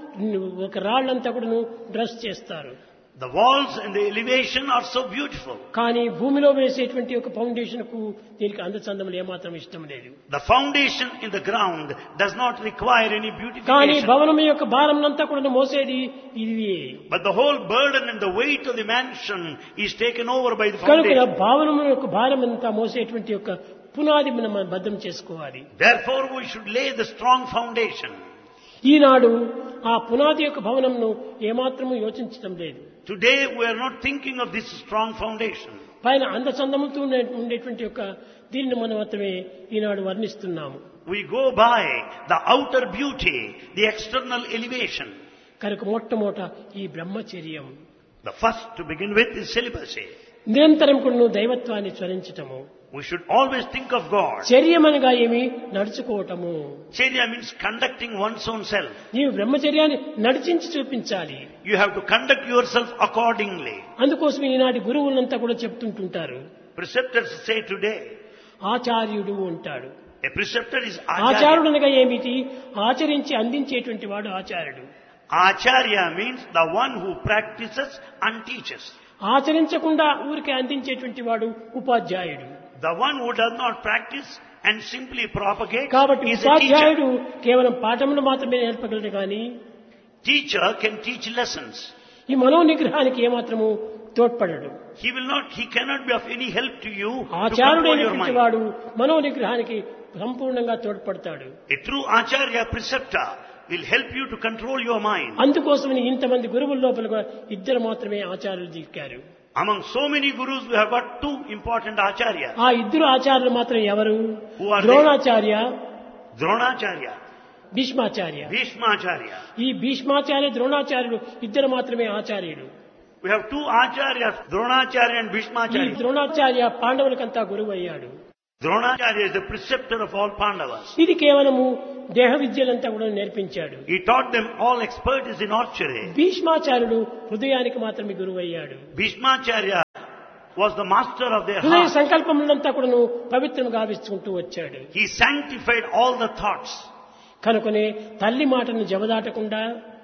ఒక రాళ్లంతా కూడా డ్రెస్ చేస్తారు. The walls and the elevation are so beautiful. కానీ భూమిలో వేసేటువంటి ఒక ఫౌండేషన్ కు దీనికి అందచందములు ఏమాత్రం ఇష్టం లేదు. The foundation in the ground does not require any కానీ beautification. భవనం యొక్క భారంనంతా కూడా మోసేది ఇది. But the whole burden and the weight of the mansion is taken over by the కనుక foundation. భవనం యొక్క భారం అంతా మోసేటువంటి యొక్క పునాది మనం భద్రం చేసుకోవాలి. Therefore we should lay the strong foundation. ఈనాడు ఆ పునాది యొక్క భవనంను ఏమాత్రము యోచించడం లేదు. Today we are not thinking of this strong foundation. పైన అందచందములతో ఉండే- ఉండేటువంటి యొక్క దీనిని మనం మాత్రమే ఈనాడు వర్ణిస్తున్నాము. We go by the outer beauty, the external elevation. కనుక మొట్టమొదట ఈ బ్రహ్మచర్యం The first to begin with is celibacy. నిరంతరం కూడా నువ్వు దైవత్వాన్ని స్మరించటము. We should always think of God. చర్యమనగా ఏమి నడుచుకోవటము. Charya means conducting one's own self. నీవు బ్రహ్మచర్యాన్ని నడిచించి చూపించాలి. You have to conduct yourself accordingly. అందుకోసం ఈనాటి గురువులంతా కూడా చెప్తుంటుంటారు. Preceptors say today, ఆచార్యుడు అంటాడు. a preceptor is Acharya. ఆచార్యుడు అనగా ఏమిటి? ఆచరించి అందించేటువంటి వాడు ఆచార్యుడు. Acharya means the one who practices and teaches. ఆచరించకుండా ఊరికే అందించేటువంటి వాడు ఉపాధ్యాయుడు. The one who does not practice and simply propagate కాబట్టి is a teacher. ఉపాధ్యాయుడు కేవలం పాఠములు మాత్రమే నేర్పగలడు కానీ Teacher can teach lessons. ఈ మనో నిగ్రహానికి ఏమాత్రము తోడ్పడడు. He will not, he cannot be of any help to you to control your ఆచార్యుడైనటువంటి mind. వాడు మనో నిగ్రహానికి సంపూర్ణంగా తోడ్పడతాడు. A true Acharya preceptor will help you to control your mind. అందుకోసమని ఇంతమంది గురువుల లోపల కూడా ఇద్దరు మాత్రమే ఆచార్యులు దిక్కారు. Among so many gurus, we have got two important Acharyas. ఆ ఇద్దరు ఆచార్యులు మాత్రం ఎవరు? Who are they? Dronacharya, Dronacharya, Bhishmacharya. Bhishmacharya. ఈ భీష్మాచార్య ద్రోణాచార్యులు ఇద్దరు మాత్రమే ఆచార్యులు. We have two Acharyas, Dronacharya and ఈ Bhishmacharya. ద్రోణాచార్య పాండవులకంతా గురువు అయ్యాడు. Dronacharya is the preceptor of all Pandavas. ఇది కేవలము దేహ విద్యలంతా కూడా నేర్పించాడు. He taught them all expertise in archery. భీష్మాచార్యుడు హృదయానికి మాత్రమే గురువు అయ్యాడు. Bhishmacharya was the master of their హృదయ heart. సంకల్పములంతా కూడా పవిత్రం గావించుకుంటూ వచ్చాడు. He sanctified all the thoughts. కనుకనే తల్లి మాటను జవదాటకుండా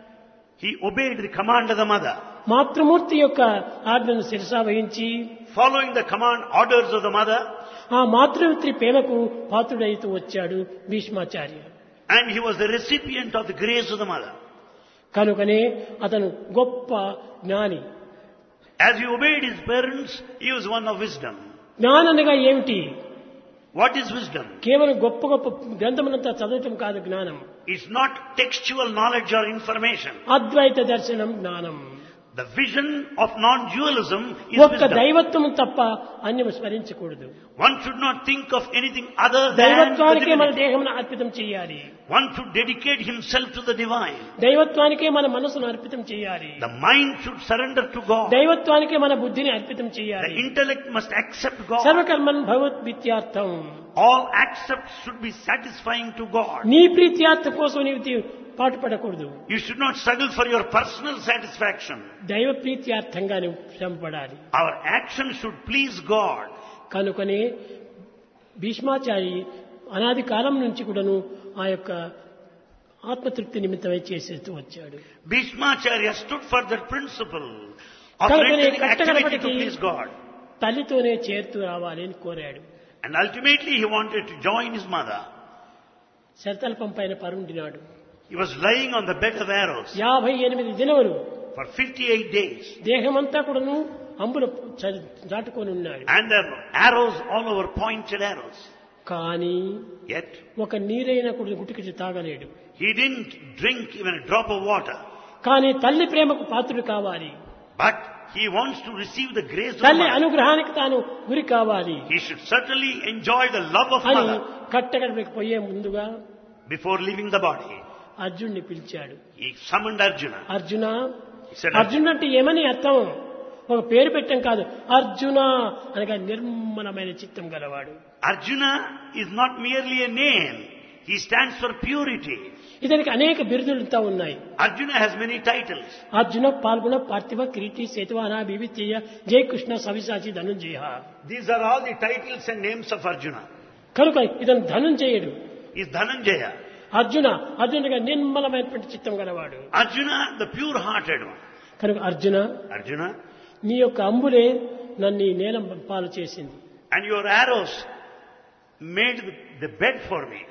He obeyed the command of the mother. మాతృమూర్తి యొక్క ఆజ్ఞను శిరసా వహించి Following the command orders of the mother, ఆ మాతృమిత్రి ప్రేమకు పాత్రుడైతూ వచ్చాడు Bhishmacharya. and he was the recipient of the grace of the mother. కనుకనే అతను గొప్ప జ్ఞాని. As he obeyed his parents, he was one of wisdom. జ్ఞాననగా ఏమిటి? What is wisdom? కేవలం గొప్ప గొప్ప గ్రంథములంతా చదవటం కాదు జ్ఞానం. It's not textual knowledge or information. అద్వైత దర్శనం జ్ఞానం. The vision of non-dualism is ఒక్క wisdom. దైవత్వం తప్ప అన్యము స్మరించకూడదు. One should not think of anything other than the దైవత్వానికే మన divinity. దేహమును అర్పితం చేయాలి. One should dedicate himself to the divine. దైవత్వానికే మన మనసును అర్పితం చేయాలి. The mind should surrender to God. దైవత్వానికే మన బుద్ధిని అర్పితం The చేయాలి. intellect must accept God. సర్వకర్మన్ Bhagwat విత్యార్థం. All accepts should be satisfying to God. నీ ప్రీత్యార్థం కోసం నీవు పాటుపడకూడదు. You should not struggle for your personal satisfaction. దైవ ప్రీత్యార్థంగా నువ్వు శ్రమపడాలి. Our action should please God. కనుకనే భీష్మాచారి అనాది కాలం నుంచి కూడాను ఆ యొక్క ఆత్మతృప్తి నిమిత్తమై చేసేస్తూ వచ్చాడు. Bhishmacharya stood for that principle of కనుకనే rendering activity to కట్టకడపటికి please God. తల్లితోనే చేరుతూ రావాలి అని కోరాడు. And ultimately he wanted to join his mother. శరతల్పం పైన పరుండినాడు. He was lying on the bed of arrows యాభై ఎనిమిది దినములు for fifty-eight days. దేహమంతా కూడాను అంబులు దాటుకొని ఉన్నాడు. And there were arrows all over, pointed arrows. కానీ Yet ఒక నీరైన కూడా గుటికి తాగలేడు. he didn't drink even a drop of water. కానీ తల్లి ప్రేమకు పాత్రుడు కావాలి. But he wants to receive the grace of తల్లి mother. అనుగ్రహానికి తాను గురి కావాలి He should certainly enjoy the love of అని mother కట్టగడపకి పోయే ముందుగా before leaving the body. అర్జునుడిని పిలిచాడు. He summoned Arjuna. Arjuna, He said, అర్జునుడు అంటే ఏమని అర్థం? ఒక పేరు పెట్టం కాదు, అర్జున అనగా నిర్మలమైన చిత్తం గలవాడు. Arjuna is not merely a name. He stands for purity. ఇతనికి అనేక బిరుదులతో ఉన్నాయి. Arjuna has many titles. Arjuna, పాల్గొన, పార్థివ, కిరీటి, సేతువాన, బివిత్య, జయ Krishna, సవిసాచి, Dhanunjaya. These are all the titles and names of Arjuna. కనుక ఇతను ధనుంజయుడు. He is Dhananjaya. అర్జున, అర్జునుడిగా నిర్మలమైనటువంటి చిత్తం గలవాడు. Arjuna, the pure-hearted one. కనుక అర్జున, Arjuna, నీ యొక్క అంబులే నన్ను ఈ నేలం పాలు చేసింది. and your arrows made the bed for me.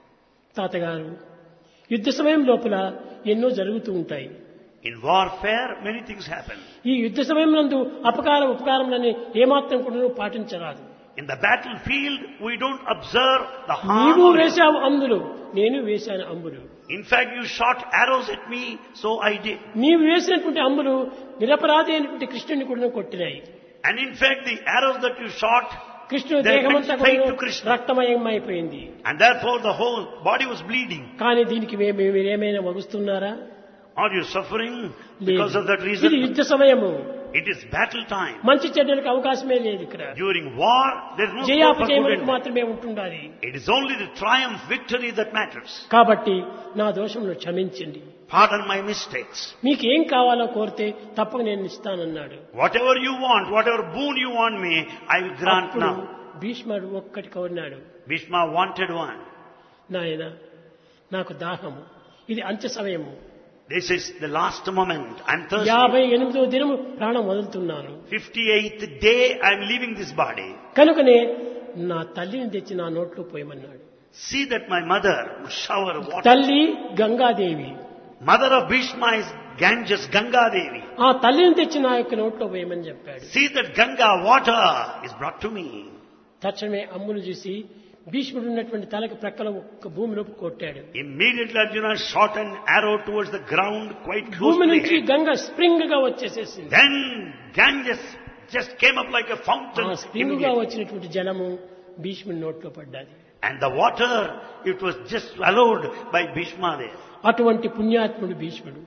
తాతగారు, యుద్ధ సమయం లోపల ఎన్నో జరుగుతూ ఉంటాయి. In warfare, many things happen. ఈ యుద్ధ సమయం నందు అపకార ఉపకారములని ఏమాత్రం కూడా పాటించరాదు. In the battlefield, we don't observe the harm. నీవు or- వేశావు అంబులు, నేను వేశాను అంబులు. In fact, you shot arrows at me, so I did. నీవు వేసినటువంటి అంబులు నిరపరాధి అయినటువంటి కృష్ణుని కూడా కొట్టినాయి. And in fact, the arrows that you shot, కృష్ణుని They దేహమంతా went straight కూడా to Krishna. రక్తమయం అయిపోయింది. and therefore the whole body was bleeding. కానీ దీనికి మే- మే- మీరేమైనా వగుస్తున్నారా? Are you suffering because of that ఇది reason? యుద్ధ సమయము. It is battle time. మంచి చెడ్డలకు అవకాశమే లేదు ఇక్కడ. During war, there is no scope for good జయాపజయములకు and bad. మాత్రమే ఉంటుండాలి. It is only the triumph, victory that matters. కాబట్టి నా దోషమును క్షమించండి. Pardon my mistakes. మీకు ఏం కావాలో కోరితే తప్పక నేను ఇస్తానన్నాడు. Whatever you want, whatever boon you want me, I will grant అప్పుడు now. భీష్ముడు ఒక్కటి కోరినాడు. Bhishma wanted one. నాయన, నాకు దాహము, ఇది అంత్య సమయము. This is the last moment. I'm thirsty. యాభై ఎనిమిదో దినము ప్రాణం వదులుతున్నాను. fifty-eighth day, I'm leaving this body. కనుకనే నా తల్లిని తెచ్చి నా నోట్లో పోయమన్నాడు. See that my mother would shower water. తల్లి Gangadevi. Mother of Bhishma is Ganges, Ganga Devi. ఆ తల్లిని తెచ్చి నా యొక్క నోట్లో పోయమని చెప్పాడు. See that Ganga water is brought to me. తక్షణమే అమ్మును చూసి భీష్ముడు ఉన్నటువంటి తలకి ప్రక్కల ఒక్క భూమిలోకి కొట్టాడు. Immediately Arjuna shot an arrow towards the ground quite close భూమి to the నుంచి head. గంగ స్ప్రింగ్ గా వచ్చేసేసింది. Then Ganges just came up like a ఆ fountain. స్ప్రింగ్ గా immediately. వచ్చినటువంటి జలము భీష్ముడి నోట్లో పడ్డది. And the water, it was just swallowed by Bhishma there. అటువంటి పుణ్యాత్ముడు భీష్ముడు.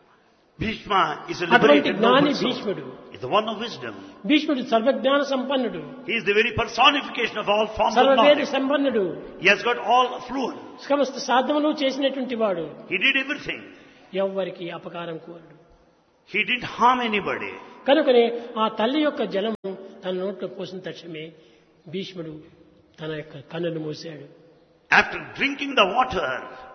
Bhishma is a అటువంటి liberated జ్ఞాని noble soul. భీష్ముడు. He's the one of wisdom. భీష్ముడు సర్వజ్ఞాన సంపన్నుడు, He is the very personification of all forms of సర్వవేద knowledge. సంపన్నుడు, He has got all fluent. సమస్త సాధనలు చేసినటువంటి వాడు. He did everything. ఎవ్వరికి అపకారం కోరడు. He didn't harm anybody. కనుకనే ఆ తల్లి యొక్క జలము తన నోట్లో పోసిన తక్షణమే భీష్ముడు తన యొక్క కన్నులు మూశాడు. After drinking the water,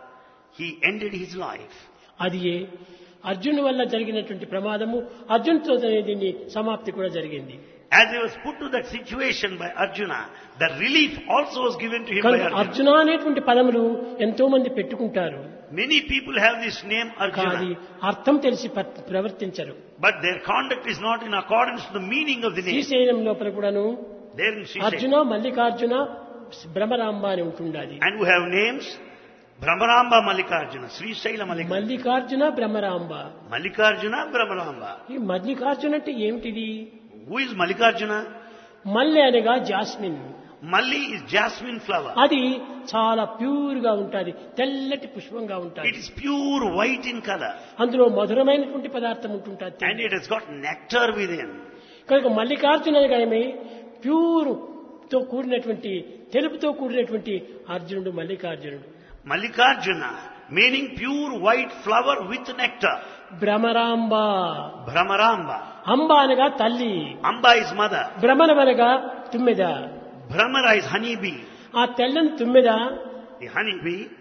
he ended his life. అది అర్జునుడి వల్ల జరిగినటువంటి ప్రమాదము. అర్జునుడితో దీన్ని సమాప్తి కూడా జరిగింది. As he was put to that situation by Arjuna, the relief also was given to him by కనుక Arjuna. అర్జున అనేటువంటి పదములు ఎంతో మంది పెట్టుకుంటారు. Many people have this name కానీ Arjuna, అర్థం తెలిసి ప్ర- ప్రవర్తించరు. but their conduct is not in accordance to the meaning of the name. Srisailam లోపల కూడాను There in Sri Arjuna, Mallikarjuna, Bhramaramba అని ఉంటుండాలి. And we have names Brahmaramba Mallikarjuna, Sri Shaila Mallikarjuna, Mallikarjuna, Bhramaramba. Mallikarjuna Brahmaramba. ఈ మల్లికార్జున అంటే ఏమిటిది? Who is Mallikarjuna? మల్లె అనగా jasmine. Malli is jasmine flower. అది చాలా ప్యూర్ గా ఉంటుంది, తెల్లటి పుష్పంగా It ఉంటుంది. is pure white in color అందులో మధురమైనటువంటి పదార్థం ఉంటుంటుంది. and it has got nectar within. కనుక మల్లికార్జున అనగానే ప్యూర్ తో కూడినటువంటి, తెలుపుతో కూడినటువంటి అర్జునుడు మల్లికార్జునుడు. Mallikarjuna, meaning pure white flower with nectar. Bhramaramba. Brahmaramba. అంబ అనగా తల్లి, Amba is mother. భ్రమరమనగా తుమ్మెద. Brahmara is honeybee. ఆ తెల్లని తుమ్మెద The honeybee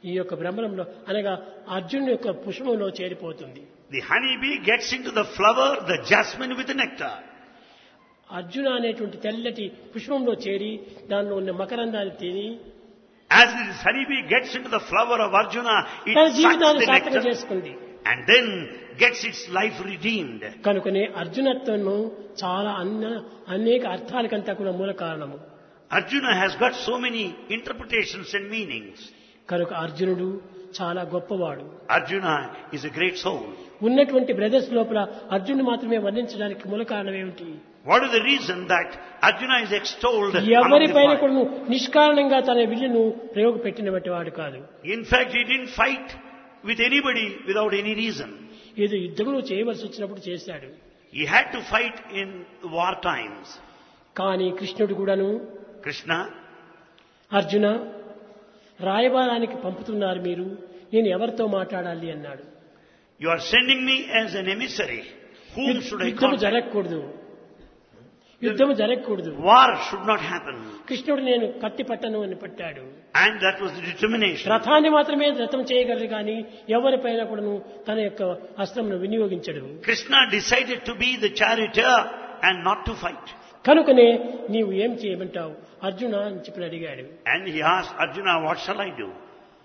ఈ యొక్క భ్రమరంలో అనగా అర్జునుడి యొక్క పుష్పంలో చేరిపోతుంది. The honeybee gets into the flower, the jasmine with the nectar. Arjuna అనేటువంటి తెల్లటి పుష్పంలో చేరి దానిలో ఉన్న మకరందాన్ని తిని As this honeybee gets into the flower of Arjuna, it తన sucks జీవితాన్ని the సార్థకం nectar చేసుకుంది. and then gets its life redeemed. కనుకనే అర్జునత్వము చాలా అన్న అనేక అర్థాలకంతా కూడా మూల కారణము. Arjuna has got so many interpretations and meanings. కనుక అర్జునుడు చాలా గొప్పవాడు. Arjuna is a great soul. ఉన్నటువంటి బ్రదర్స్ లోపల అర్జునుడు మాత్రమే వర్ణించడానికి మూల కారణం ఏమిటి? What is the reason that Arjuna is extolled among the ఎవరిపైన five? కూడా నిష్కారణంగా తన విల్లును ప్రయోగపెట్టినటువంటి వాడు కాదు. In fact, he didn't fight with anybody without any reason. ఏదో యుద్ధంలో చేయవలసి వచ్చినప్పుడు చేశాడు. He had to fight in war times. కానీ కృష్ణుడు కూడాను Krishna, అర్జున రాయబారానికి పంపుతున్నారు మీరు, నేను ఎవరితో మాట్లాడాలి అన్నాడు. you are sending me as an emissary. Whom should I యుద్ధము contact? జరగకూడదు, యుద్ధము జరగకూడదు. War should not happen. కృష్ణుడు నేను కత్తి పట్టను అని పట్టాడు. And that was the determination. రథాన్ని మాత్రమే రథం చేయగలరు కానీ ఎవరిపైన కూడాను తన యొక్క అస్త్రమును వినియోగించడు. Krishna decided to be the charioteer and not to fight. కనుకనే నీవు ఏం చేయమంటావు అర్జున అని చెప్పి అడిగాడు. And he asked Arjuna, what shall I do?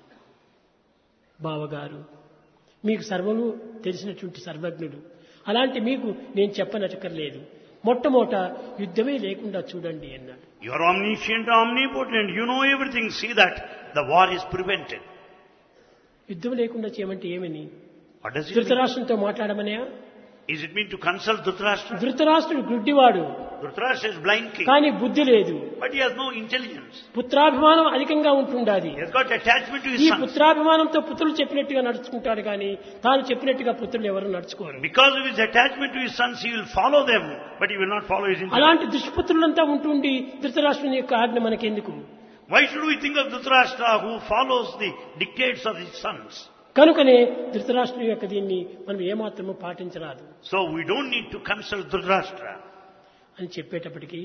బావగారు మీకు సర్వము తెలిసినటువంటి సర్వజ్ఞుడు, అలాంటి మీకు నేను చెప్పనక్కర్లేదు, మొట్టమొదట యుద్ధమే లేకుండా చూడండి అన్నాడు. You are omniscient, omnipotent. You know everything. See that the war is prevented. యుద్ధం లేకుండా చేయమంటే ఏమని? What does it mean? ధృతరాష్ట్రంతో మాట్లాడమనే? Is it mean to consult Dhritarashtra? ధృతరాష్ట్రుడు గుడ్డివాడు, Dhritarashtra is blind king. కానీ బుద్ధి లేదు. But he has no intelligence. పుత్రాభిమానం అధికంగా ఉంటుండాది. He has got attachment to his ఈ sons. పుత్రాభిమానంతో పుత్రులు చెప్పినట్టుగా నడుచుకుంటాడు కానీ తాను చెప్పినట్టుగా పుత్రులు ఎవరు నడుచుకోరు. Because of his attachment to his sons, he will follow them, but he will not follow his intelligence. అలాంటి దుష్పుత్రులంతా ఉంటుండి ధృతరాష్ట్రుని యొక్క ఆజ్ఞ మనకెందుకు? Why should we think of Dhritarashtra who follows the dictates of his sons? కనుకనే ధృతరాష్ట్రుని యొక్క దీన్ని మనం ఏమాత్రము పాటించరాదు So we don't need to consult Dhritarashtra. అని చెప్పేటప్పటికీ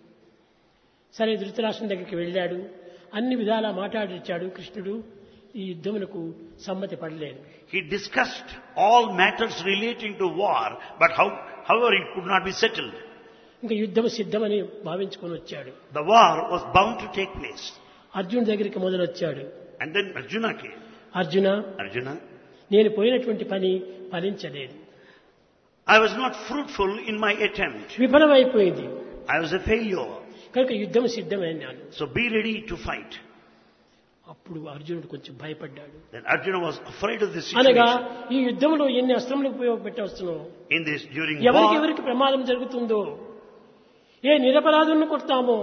సరే ధృతరాష్ట్రం దగ్గరికి వెళ్ళాడు. అన్ని విధాలా మాట్లాడిచ్చాడు. కృష్ణుడు ఈ యుద్ధమునకు సమ్మతి పడలేదు. He discussed all matters relating to war, but how, however it could not be settled. ఇంకా యుద్ధం సిద్ధమని భావించుకొని వచ్చాడు. The war was bound to take place. Arjun దగ్గరికి మొదలొచ్చాడు. And then Arjuna came. Arjuna, Arjuna, నేను పోయినటువంటి పని ఫలించలేదు, I was not fruitful in my attempt. విఫలమైపోయింది. I was a failure. కనుక యుద్ధం సిద్ధమైనాను. So be ready to fight. అప్పుడు అర్జునుడు కొంచెం భయపడ్డాడు. Then Arjuna was afraid of this అనగా situation. ఈ యుద్ధంలో ఎన్ని అస్త్రములు ఉపయోగపెట్టవచ్చునో, In this, during ఎవరికి war, ఎవరికి ప్రమాదం జరుగుతుందో, ఏ నిరపరాధులను కొడతామో,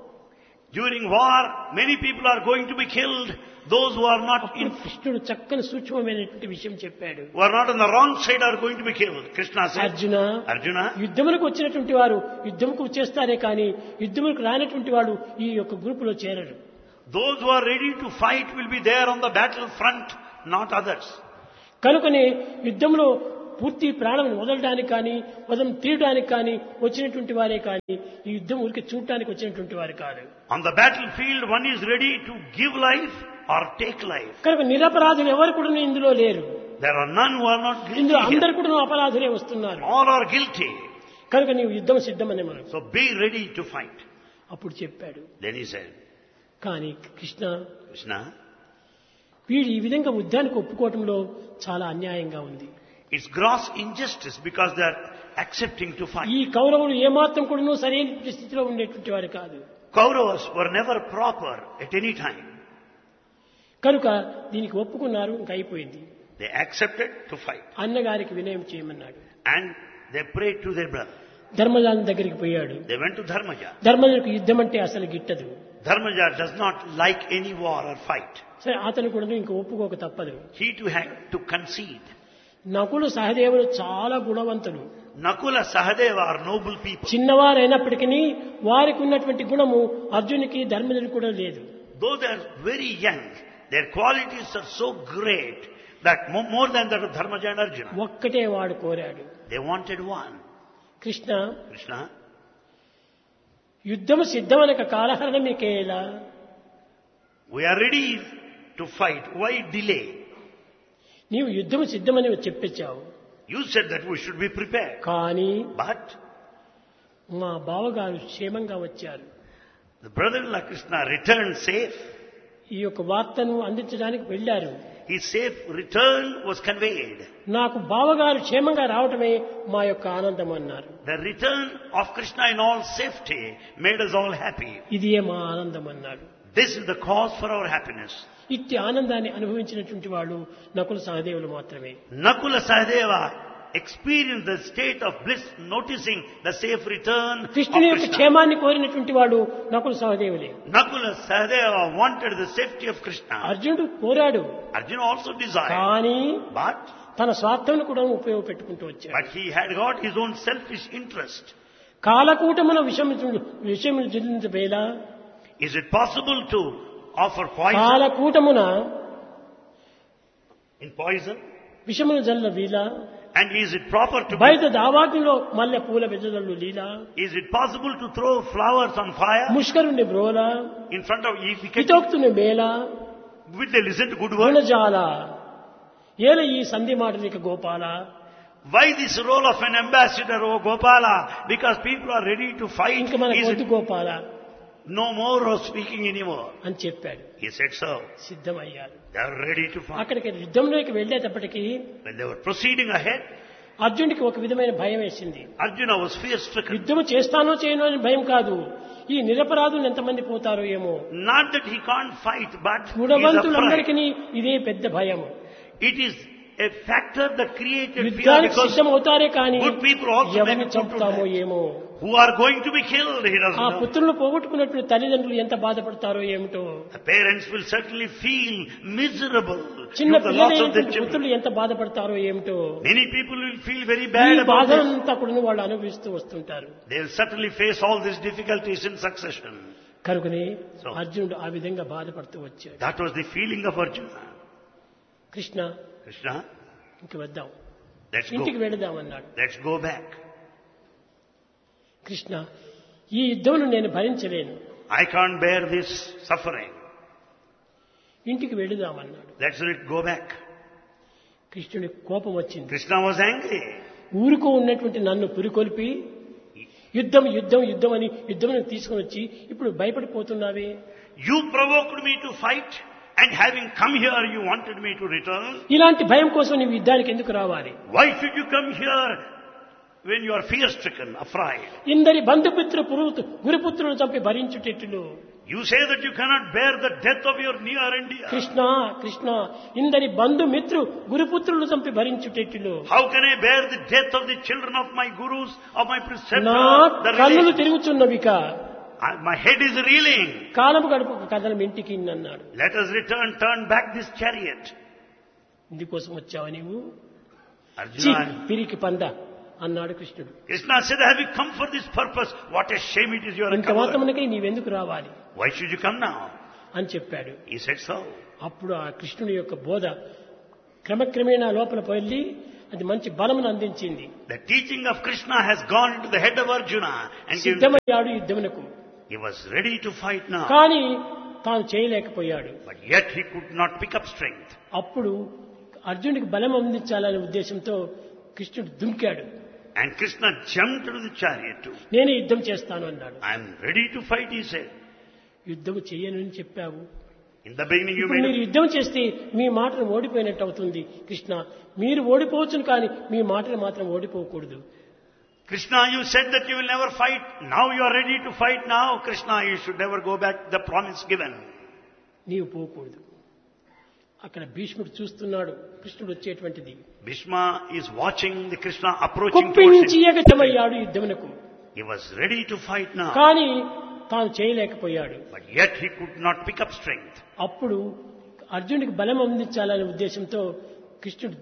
during war, many people are going to be killed. Those who are not అప్పుడు in, కృష్ణుడు చక్కని సూక్ష్మమైనటువంటి విషయం చెప్పాడు. who are not on the wrong side are going to be killed. Krishna said, Arjuna, Arjuna, యుద్ధములకు వచ్చినటువంటి వారు యుద్ధముకు వచ్చేస్తారే కానీ యుద్ధములకు రానటువంటి వాడు ఈ యొక్క గ్రూపులో చేరడు. those who are ready to fight will be there on the battle front, not others. కనుకనే యుద్ధంలో పూర్తి ప్రాణం వదలడానికి కానీ వదలం తీయడానికి కానీ వచ్చినటువంటి వారే కానీ ఈ యుద్ధం ఊరికి చూడటానికి వచ్చినటువంటి వారు కాదు. On the battlefield, one is ready to give life or take life. కనుక నిరపరాధులు ఎవరు కూడా ఇందులో లేరు. There are none who are not guilty ఇందులో here. అందరు కూడా అపరాధులే వస్తున్నారు. All are guilty. కనుక నీవు యుద్ధం సిద్ధమనే మనం So be ready to fight. అప్పుడు చెప్పాడు. Then he said, కానీ కృష్ణ, Krishna, వీడు ఈ విధంగా యుద్ధానికి ఒప్పుకోవటంలో చాలా అన్యాయంగా ఉంది. it's gross injustice because they are accepting to fight. ఈ కౌరవులు ఏమాత్రం కూడా సరైన స్థితిలో ఉండేటువంటి వారు కాదు. Kauravas were never proper at any time. కనుక దీనికి ఒప్పుకున్నారు, ఇంకా అయిపోయింది. They accepted to fight. అన్నగారికి వినయం చేయమన్నాడు. And they prayed to their brother. ధర్మజాని దగ్గరికి పోయాడు. They went to Dharmaja. ధర్మజుడికి యుద్ధం అంటే అసలు గిట్టదు. Dharmaja does not like any war or fight. సరే అతను కూడా ఇంకా ఒప్పుకోక తప్పదు. He too had to concede. Nakula సహదేవులు చాలా గుణవంతులు. Nakula, Sahadeva are noble people. చిన్నవారైనప్పటికీ వారికి ఉన్నటువంటి గుణము అర్జునికి ధర్మజుడికి కూడా లేదు. Though they are very young, their qualities are so great that mo- more than that of Dharmaja and Arjuna. ఒక్కటే వాడు కోరాడు. They wanted one. Krishna, Krishna, యుద్ధము సిద్ధమనక కాలహరణ మీకేలా? we are ready to fight? Why delay? నీవు యుద్ధము సిద్ధమని చెప్పొచ్చావు. You said that we should be prepared. కానీ But మా బావగారు క్షేమంగా వచ్చారు. the brother-in-law Krishna returned safe. ఈ యొక్క వార్తను అందించడానికి వెళ్ళారు. His safe return was conveyed. నాకు బావగారు క్షేమంగా రావటమే మా యొక్క ఆనందం అన్నారు. The return of Krishna in all safety made us all happy. ఇదే మా ఆనందం అన్నాడు. This is the cause for our happiness. ఇట్టి ఆనందాన్ని అనుభవించినటువంటి వాళ్ళు నకుల సహదేవులు మాత్రమే. Nakula Sahadeva experienced the state of bliss noticing the safe return of కృష్ణుని యొక్క Krishna. క్షేమాన్ని కోరినటువంటి వాడు Nakula సహదేవులే. Nakula Sahadeva wanted the safety of Krishna. అర్జునుడు కోరాడు. Arjuna also desired. కానీ But, తన స్వార్థం కూడా ఉపయోగపెట్టుకుంటూ వచ్చాడు. but he had got his own selfish interest. కాలకూటమున విషము విషయములు జిల్లించబేల Is it possible to offer poison కాలకూటమున in poison? విషములు జల్ల వీల And is it proper to బయట దావాగ్నిలో మల్లె పూల వెజదల్లు లీల is it possible to throw flowers on fire ముష్కరుని బ్రోల in front of if we can, హితోక్తుని mela will they listen to good words? గుణజాల ఏల ఈ సంధి మాటలిక Gopala. Why this role of an ambassador, O Gopala? Because people are ready to fight. ఇంక మన Is గొంతు it Gopala no more of speaking anymore? అని చెప్పాడు. He said so. సిద్ధమయ్యారు. They are ready to fight. అక్కడికి యుద్ధంలోకి వెళ్ళేటప్పటికీ When they were proceeding ahead, అర్జునుడికి ఒక విధమైన భయం వేసింది. Arjuna was fear-stricken. యుద్ధము చేస్తానో చేయనో అని భయం కాదు, ఈ నిరపరాధులు ఎంతమంది పోతారో ఏమో. Not that he can't fight, but he is afraid. గుణవంతులందరికీ ఇదే పెద్ద భయం. It is a factor that created fear యుద్ధానికి because సిద్ధం అవుతారే కానీ good people also may ఎవరిని be put to చంపుతామో death. ఏమో. Who are going to be killed, he doesn't ఆ know. పుత్రులను పోగొట్టుకున్నటువంటి తల్లిదండ్రులు ఎంత బాధపడతారో ఏమిటో. The parents will certainly feel miserable చిన్న due to the loss of their పిల్లలైనటువంటి children. పుత్రులు ఎంత బాధపడతారో ఏమిటో. Many people will feel very ఈ bad about this. బాధలంతా కూడా వాళ్ళు అనుభవిస్తూ వస్తుంటారు. They will certainly face all these difficulties in succession. కనుకనే So- అర్జునుడు ఆ విధంగా బాధపడుతూ వచ్చాడు. That was the feeling of Arjuna. Krishna Krishna, ఇంక వద్దాం, let's ఇంటికి go. వెళదామన్నాడు. Let's go back. Krishna, ఈ యుద్ధమును నేను భరించలేను, I can't bear this suffering. ఇంటికి వెళదామన్నాడు. Let's let go back. కృష్ణుడికి కోపం వచ్చింది. Krishna was angry. ఊరుకో ఉన్నటువంటి నన్ను పురికొల్పి యుద్ధం యుద్ధం యుద్ధం అని యుద్ధం తీసుకుని వచ్చి ఇప్పుడు భయపడిపోతున్నావే. You provoked me to fight, and having come here, you wanted me to return. ఇలాంటి భయం కోసం నీవు యుద్ధానికి ఎందుకు రావాలి? Why should you come here when you are fear-stricken, afraid? ఇందరి బంధుపుత్ర పురుతు గురుపుత్రులు చంపి భరించుటెట్లు. You say that you cannot bear the death of your near and dear. Krishna Krishna ఇందరి బంధుమిత్రు గురుపుత్రులు చంపి భరించుటెట్లు. How can I bear the death of the children of my gurus, of my నా preceptors? The కన్నులు relations? తిరుగుచున్నవిక, Uh, My head is reeling. కాలము గడుపు కథనం ఇంటికి అన్నాడు. Let us return, turn back this chariot. ఇందుకోసం వచ్చావా నీవు? ఛీ, Arjuna, పిరికి పంద అన్నాడు కృష్ణుడు. Krishna said, have you come for this purpose? What a shame it is you are a ఇంత coward. మాత్రమునకై నీవెందుకు రావాలి Why should you come now? అని చెప్పాడు. He said so. అప్పుడు ఆ కృష్ణుడి యొక్క బోధ క్రమక్రమేణా లోపల పోయి అది మంచి బలమును అందించింది. The teaching of Krishna has gone into the head of Arjuna and given, సిద్ధమయ్యాడు యుద్ధమునకు. he was ready to fight now. కానీ తాను చేయలేకపోయాడు. But yet he could not pick up strength. అప్పుడు అర్జునుడికి బలం అందించాలనే ఉద్దేశంతో కృష్ణుడు దుంకాడు. And Krishna jumped into the chariot too. నేనే యుద్ధం చేస్తాను అన్నాడు. I am ready to fight, he said. యుద్ధము చేయనని చెప్పావు, In the beginning you ఇప్పుడు made మీరు a, యుద్ధం చేస్తే మీ మాటలు ఓడిపోయినట్టు అవుతుంది. కృష్ణ, మీరు ఓడిపోవచ్చును కానీ మీ మాటలు మాత్రం ఓడిపోకూడదు. Krishna, you said that you will never fight. Now you are ready to fight now. Krishna, you should never go back the promise given. నీవు పోకూడదు. అక్కడ భీష్ముడు చూస్తున్నాడు కృష్ణుడు వచ్చేటువంటిది. Bhishma is watching the Krishna approaching కుప్పించి towards him. ఎగటమయ్యాడు యుద్ధమునకు. He was ready to fight now. కానీ తాను చేయలేకపోయాడు. But yet he could not pick up strength. అప్పుడు అర్జునుడికి బలం అందించాలనే ఉద్దేశంతో కృష్ణుడు